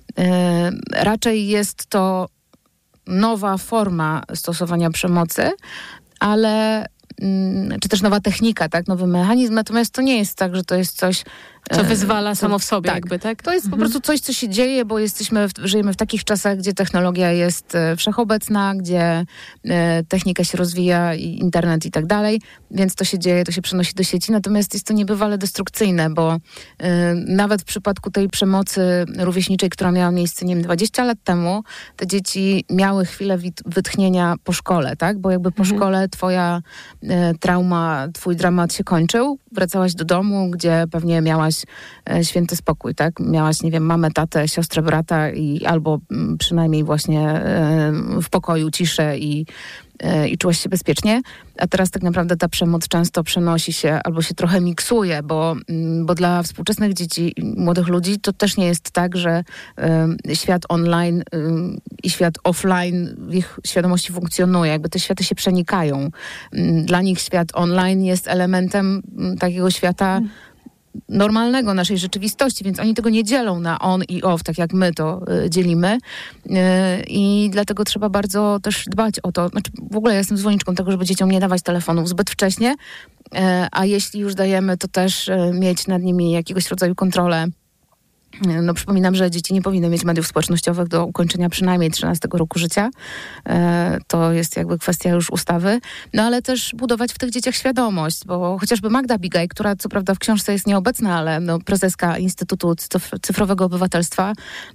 raczej jest to nowa forma stosowania przemocy, ale czy też nowa technika, tak, nowy mechanizm, natomiast to nie jest tak, że to jest coś, co wyzwala samo w sobie, tak, jakby, tak? To jest po prostu coś, co się dzieje, bo żyjemy w takich czasach, gdzie technologia jest wszechobecna, gdzie technika się rozwija, i internet i tak dalej, więc to się dzieje, to się przenosi do sieci, natomiast jest to niebywale destrukcyjne, bo nawet w przypadku tej przemocy rówieśniczej, która miała miejsce, nie wiem, 20 lat temu, te dzieci miały chwilę wytchnienia po szkole, tak? Bo jakby po szkole twoja trauma, twój dramat się kończył, wracałaś do domu, gdzie pewnie miałaś święty spokój, tak? Miałaś, nie wiem, mamę, tatę, siostrę, brata albo przynajmniej właśnie w pokoju ciszę i czułaś się bezpiecznie, a teraz tak naprawdę ta przemoc często przenosi się albo się trochę miksuje, bo dla współczesnych dzieci, młodych ludzi to też nie jest tak, że świat online i świat offline w ich świadomości funkcjonuje. Jakby te światy się przenikają. Dla nich świat online jest elementem takiego świata normalnego, naszej rzeczywistości, więc oni tego nie dzielą na on i off, tak jak my to dzielimy i dlatego trzeba bardzo też dbać o to. Znaczy, w ogóle ja jestem zwolenniczką tego, żeby dzieciom nie dawać telefonów zbyt wcześnie, a jeśli już dajemy, to też mieć nad nimi jakiegoś rodzaju kontrolę. No, przypominam, że dzieci nie powinny mieć mediów społecznościowych do ukończenia przynajmniej 13 roku życia. To jest jakby kwestia już ustawy. No ale też budować w tych dzieciach świadomość, bo chociażby Magda Bigaj, która co prawda w książce jest nieobecna, ale prezeska Instytutu Cyfrowego Obywatelstwa,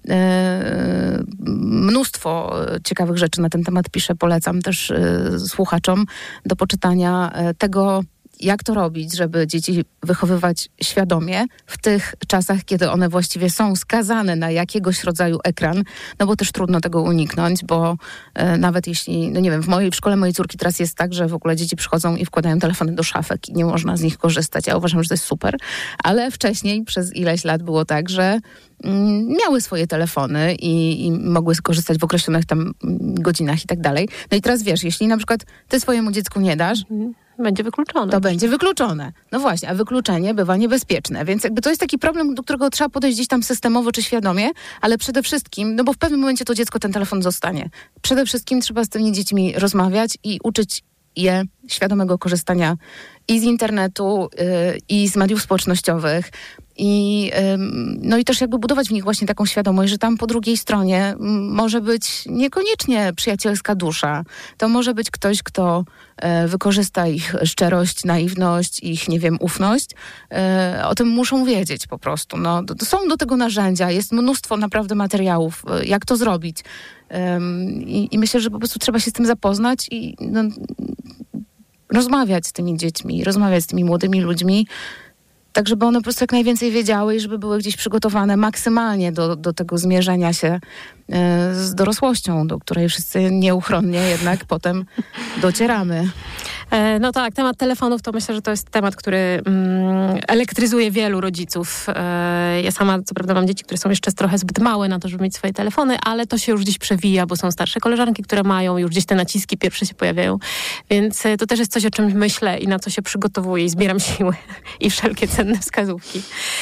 mnóstwo ciekawych rzeczy na ten temat pisze. Polecam też słuchaczom do poczytania tego, jak to robić, żeby dzieci wychowywać świadomie w tych czasach, kiedy one właściwie są skazane na jakiegoś rodzaju ekran, no bo też trudno tego uniknąć, bo nawet jeśli, no nie wiem, w szkole mojej córki teraz jest tak, że w ogóle dzieci przychodzą i wkładają telefony do szafek i nie można z nich korzystać. Ja uważam, że to jest super, ale wcześniej przez ileś lat było tak, że miały swoje telefony i mogły skorzystać w określonych tam godzinach i tak dalej. No i teraz wiesz, jeśli na przykład ty swojemu dziecku nie dasz, będzie wykluczone. To będzie wykluczone. No właśnie, a wykluczenie bywa niebezpieczne. Więc jakby to jest taki problem, do którego trzeba podejść gdzieś tam systemowo czy świadomie, ale przede wszystkim, no bo w pewnym momencie to dziecko ten telefon zostanie. Przede wszystkim trzeba z tymi dziećmi rozmawiać i uczyć je świadomego korzystania i z internetu, i z mediów społecznościowych. No i też jakby budować w nich właśnie taką świadomość, że tam po drugiej stronie może być niekoniecznie przyjacielska dusza. To może być ktoś, kto wykorzysta ich szczerość, naiwność, ich, nie wiem, ufność. O tym muszą wiedzieć po prostu. No, są do tego narzędzia, jest mnóstwo naprawdę materiałów, jak to zrobić. I myślę, że po prostu trzeba się z tym zapoznać i rozmawiać z tymi dziećmi, rozmawiać z tymi młodymi ludźmi, tak żeby one po prostu jak najwięcej wiedziały i żeby były gdzieś przygotowane maksymalnie do tego zmierzenia się z dorosłością, do której wszyscy nieuchronnie jednak potem docieramy. No tak, temat telefonów to myślę, że to jest temat, który elektryzuje wielu rodziców. Ja sama, co prawda, mam dzieci, które są jeszcze trochę zbyt małe na to, żeby mieć swoje telefony, ale to się już gdzieś przewija, bo są starsze koleżanki, które mają, już gdzieś te naciski pierwsze się pojawiają. Więc to też jest coś, o czym myślę i na co się przygotowuję i zbieram siły i wszelkie cenne wskazówki.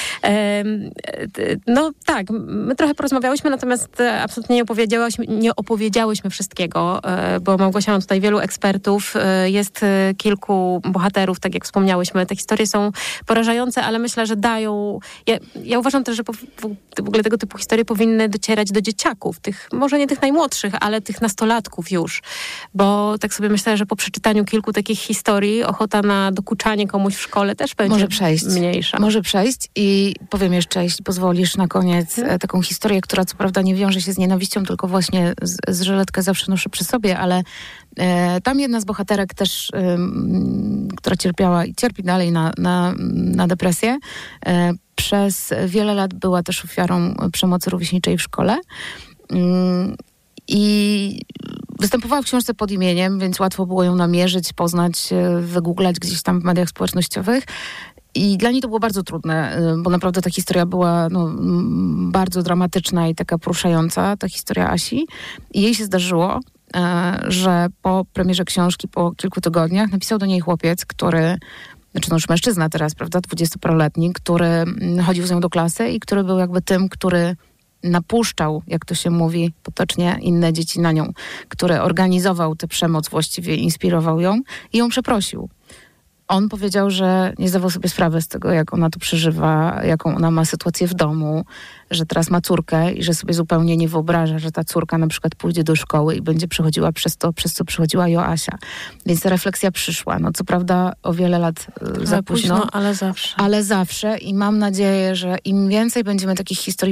No tak, my trochę porozmawiałyśmy, natomiast absolutnie nie opowiedziałyśmy wszystkiego, bo Małgosia ma tutaj wielu ekspertów. Jest kilku bohaterów, tak jak wspomniałyśmy. Te historie są porażające, ale myślę, że dają... Ja uważam też, że w ogóle tego typu historie powinny docierać do dzieciaków, może nie tych najmłodszych, ale tych nastolatków już. Bo tak sobie myślę, że po przeczytaniu kilku takich historii ochota na dokuczanie komuś w szkole też będzie mniejsza. Może przejść i powiem jeszcze, jeśli pozwolisz, na koniec taką historię, która co prawda nie wiąże się z nienawiścią, tylko właśnie z żyletkę zawsze noszę przy sobie, ale tam jedna z bohaterek też, która cierpiała i cierpi dalej na depresję, przez wiele lat była też ofiarą przemocy rówieśniczej w szkole. I występowała w książce pod imieniem, więc łatwo było ją namierzyć, poznać, wygooglać gdzieś tam w mediach społecznościowych. I dla niej to było bardzo trudne, bo naprawdę ta historia była bardzo dramatyczna i taka poruszająca, ta historia Asi. I jej się zdarzyło, że po premierze książki, po kilku tygodniach napisał do niej chłopiec, który, już mężczyzna teraz, prawda, 20-paroletni, który chodził z nią do klasy i który był jakby tym, który napuszczał, jak to się mówi potocznie, inne dzieci na nią, który organizował tę przemoc, właściwie inspirował ją i ją przeprosił. On powiedział, że nie zdawał sobie sprawy z tego, jak ona to przeżywa, jaką ona ma sytuację w domu, że teraz ma córkę i że sobie zupełnie nie wyobraża, że ta córka na przykład pójdzie do szkoły i będzie przechodziła przez co przechodziła Joasia. Więc ta refleksja przyszła. Co prawda o wiele lat za późno. Ale zawsze. Ale zawsze i mam nadzieję, że im więcej będziemy takich historii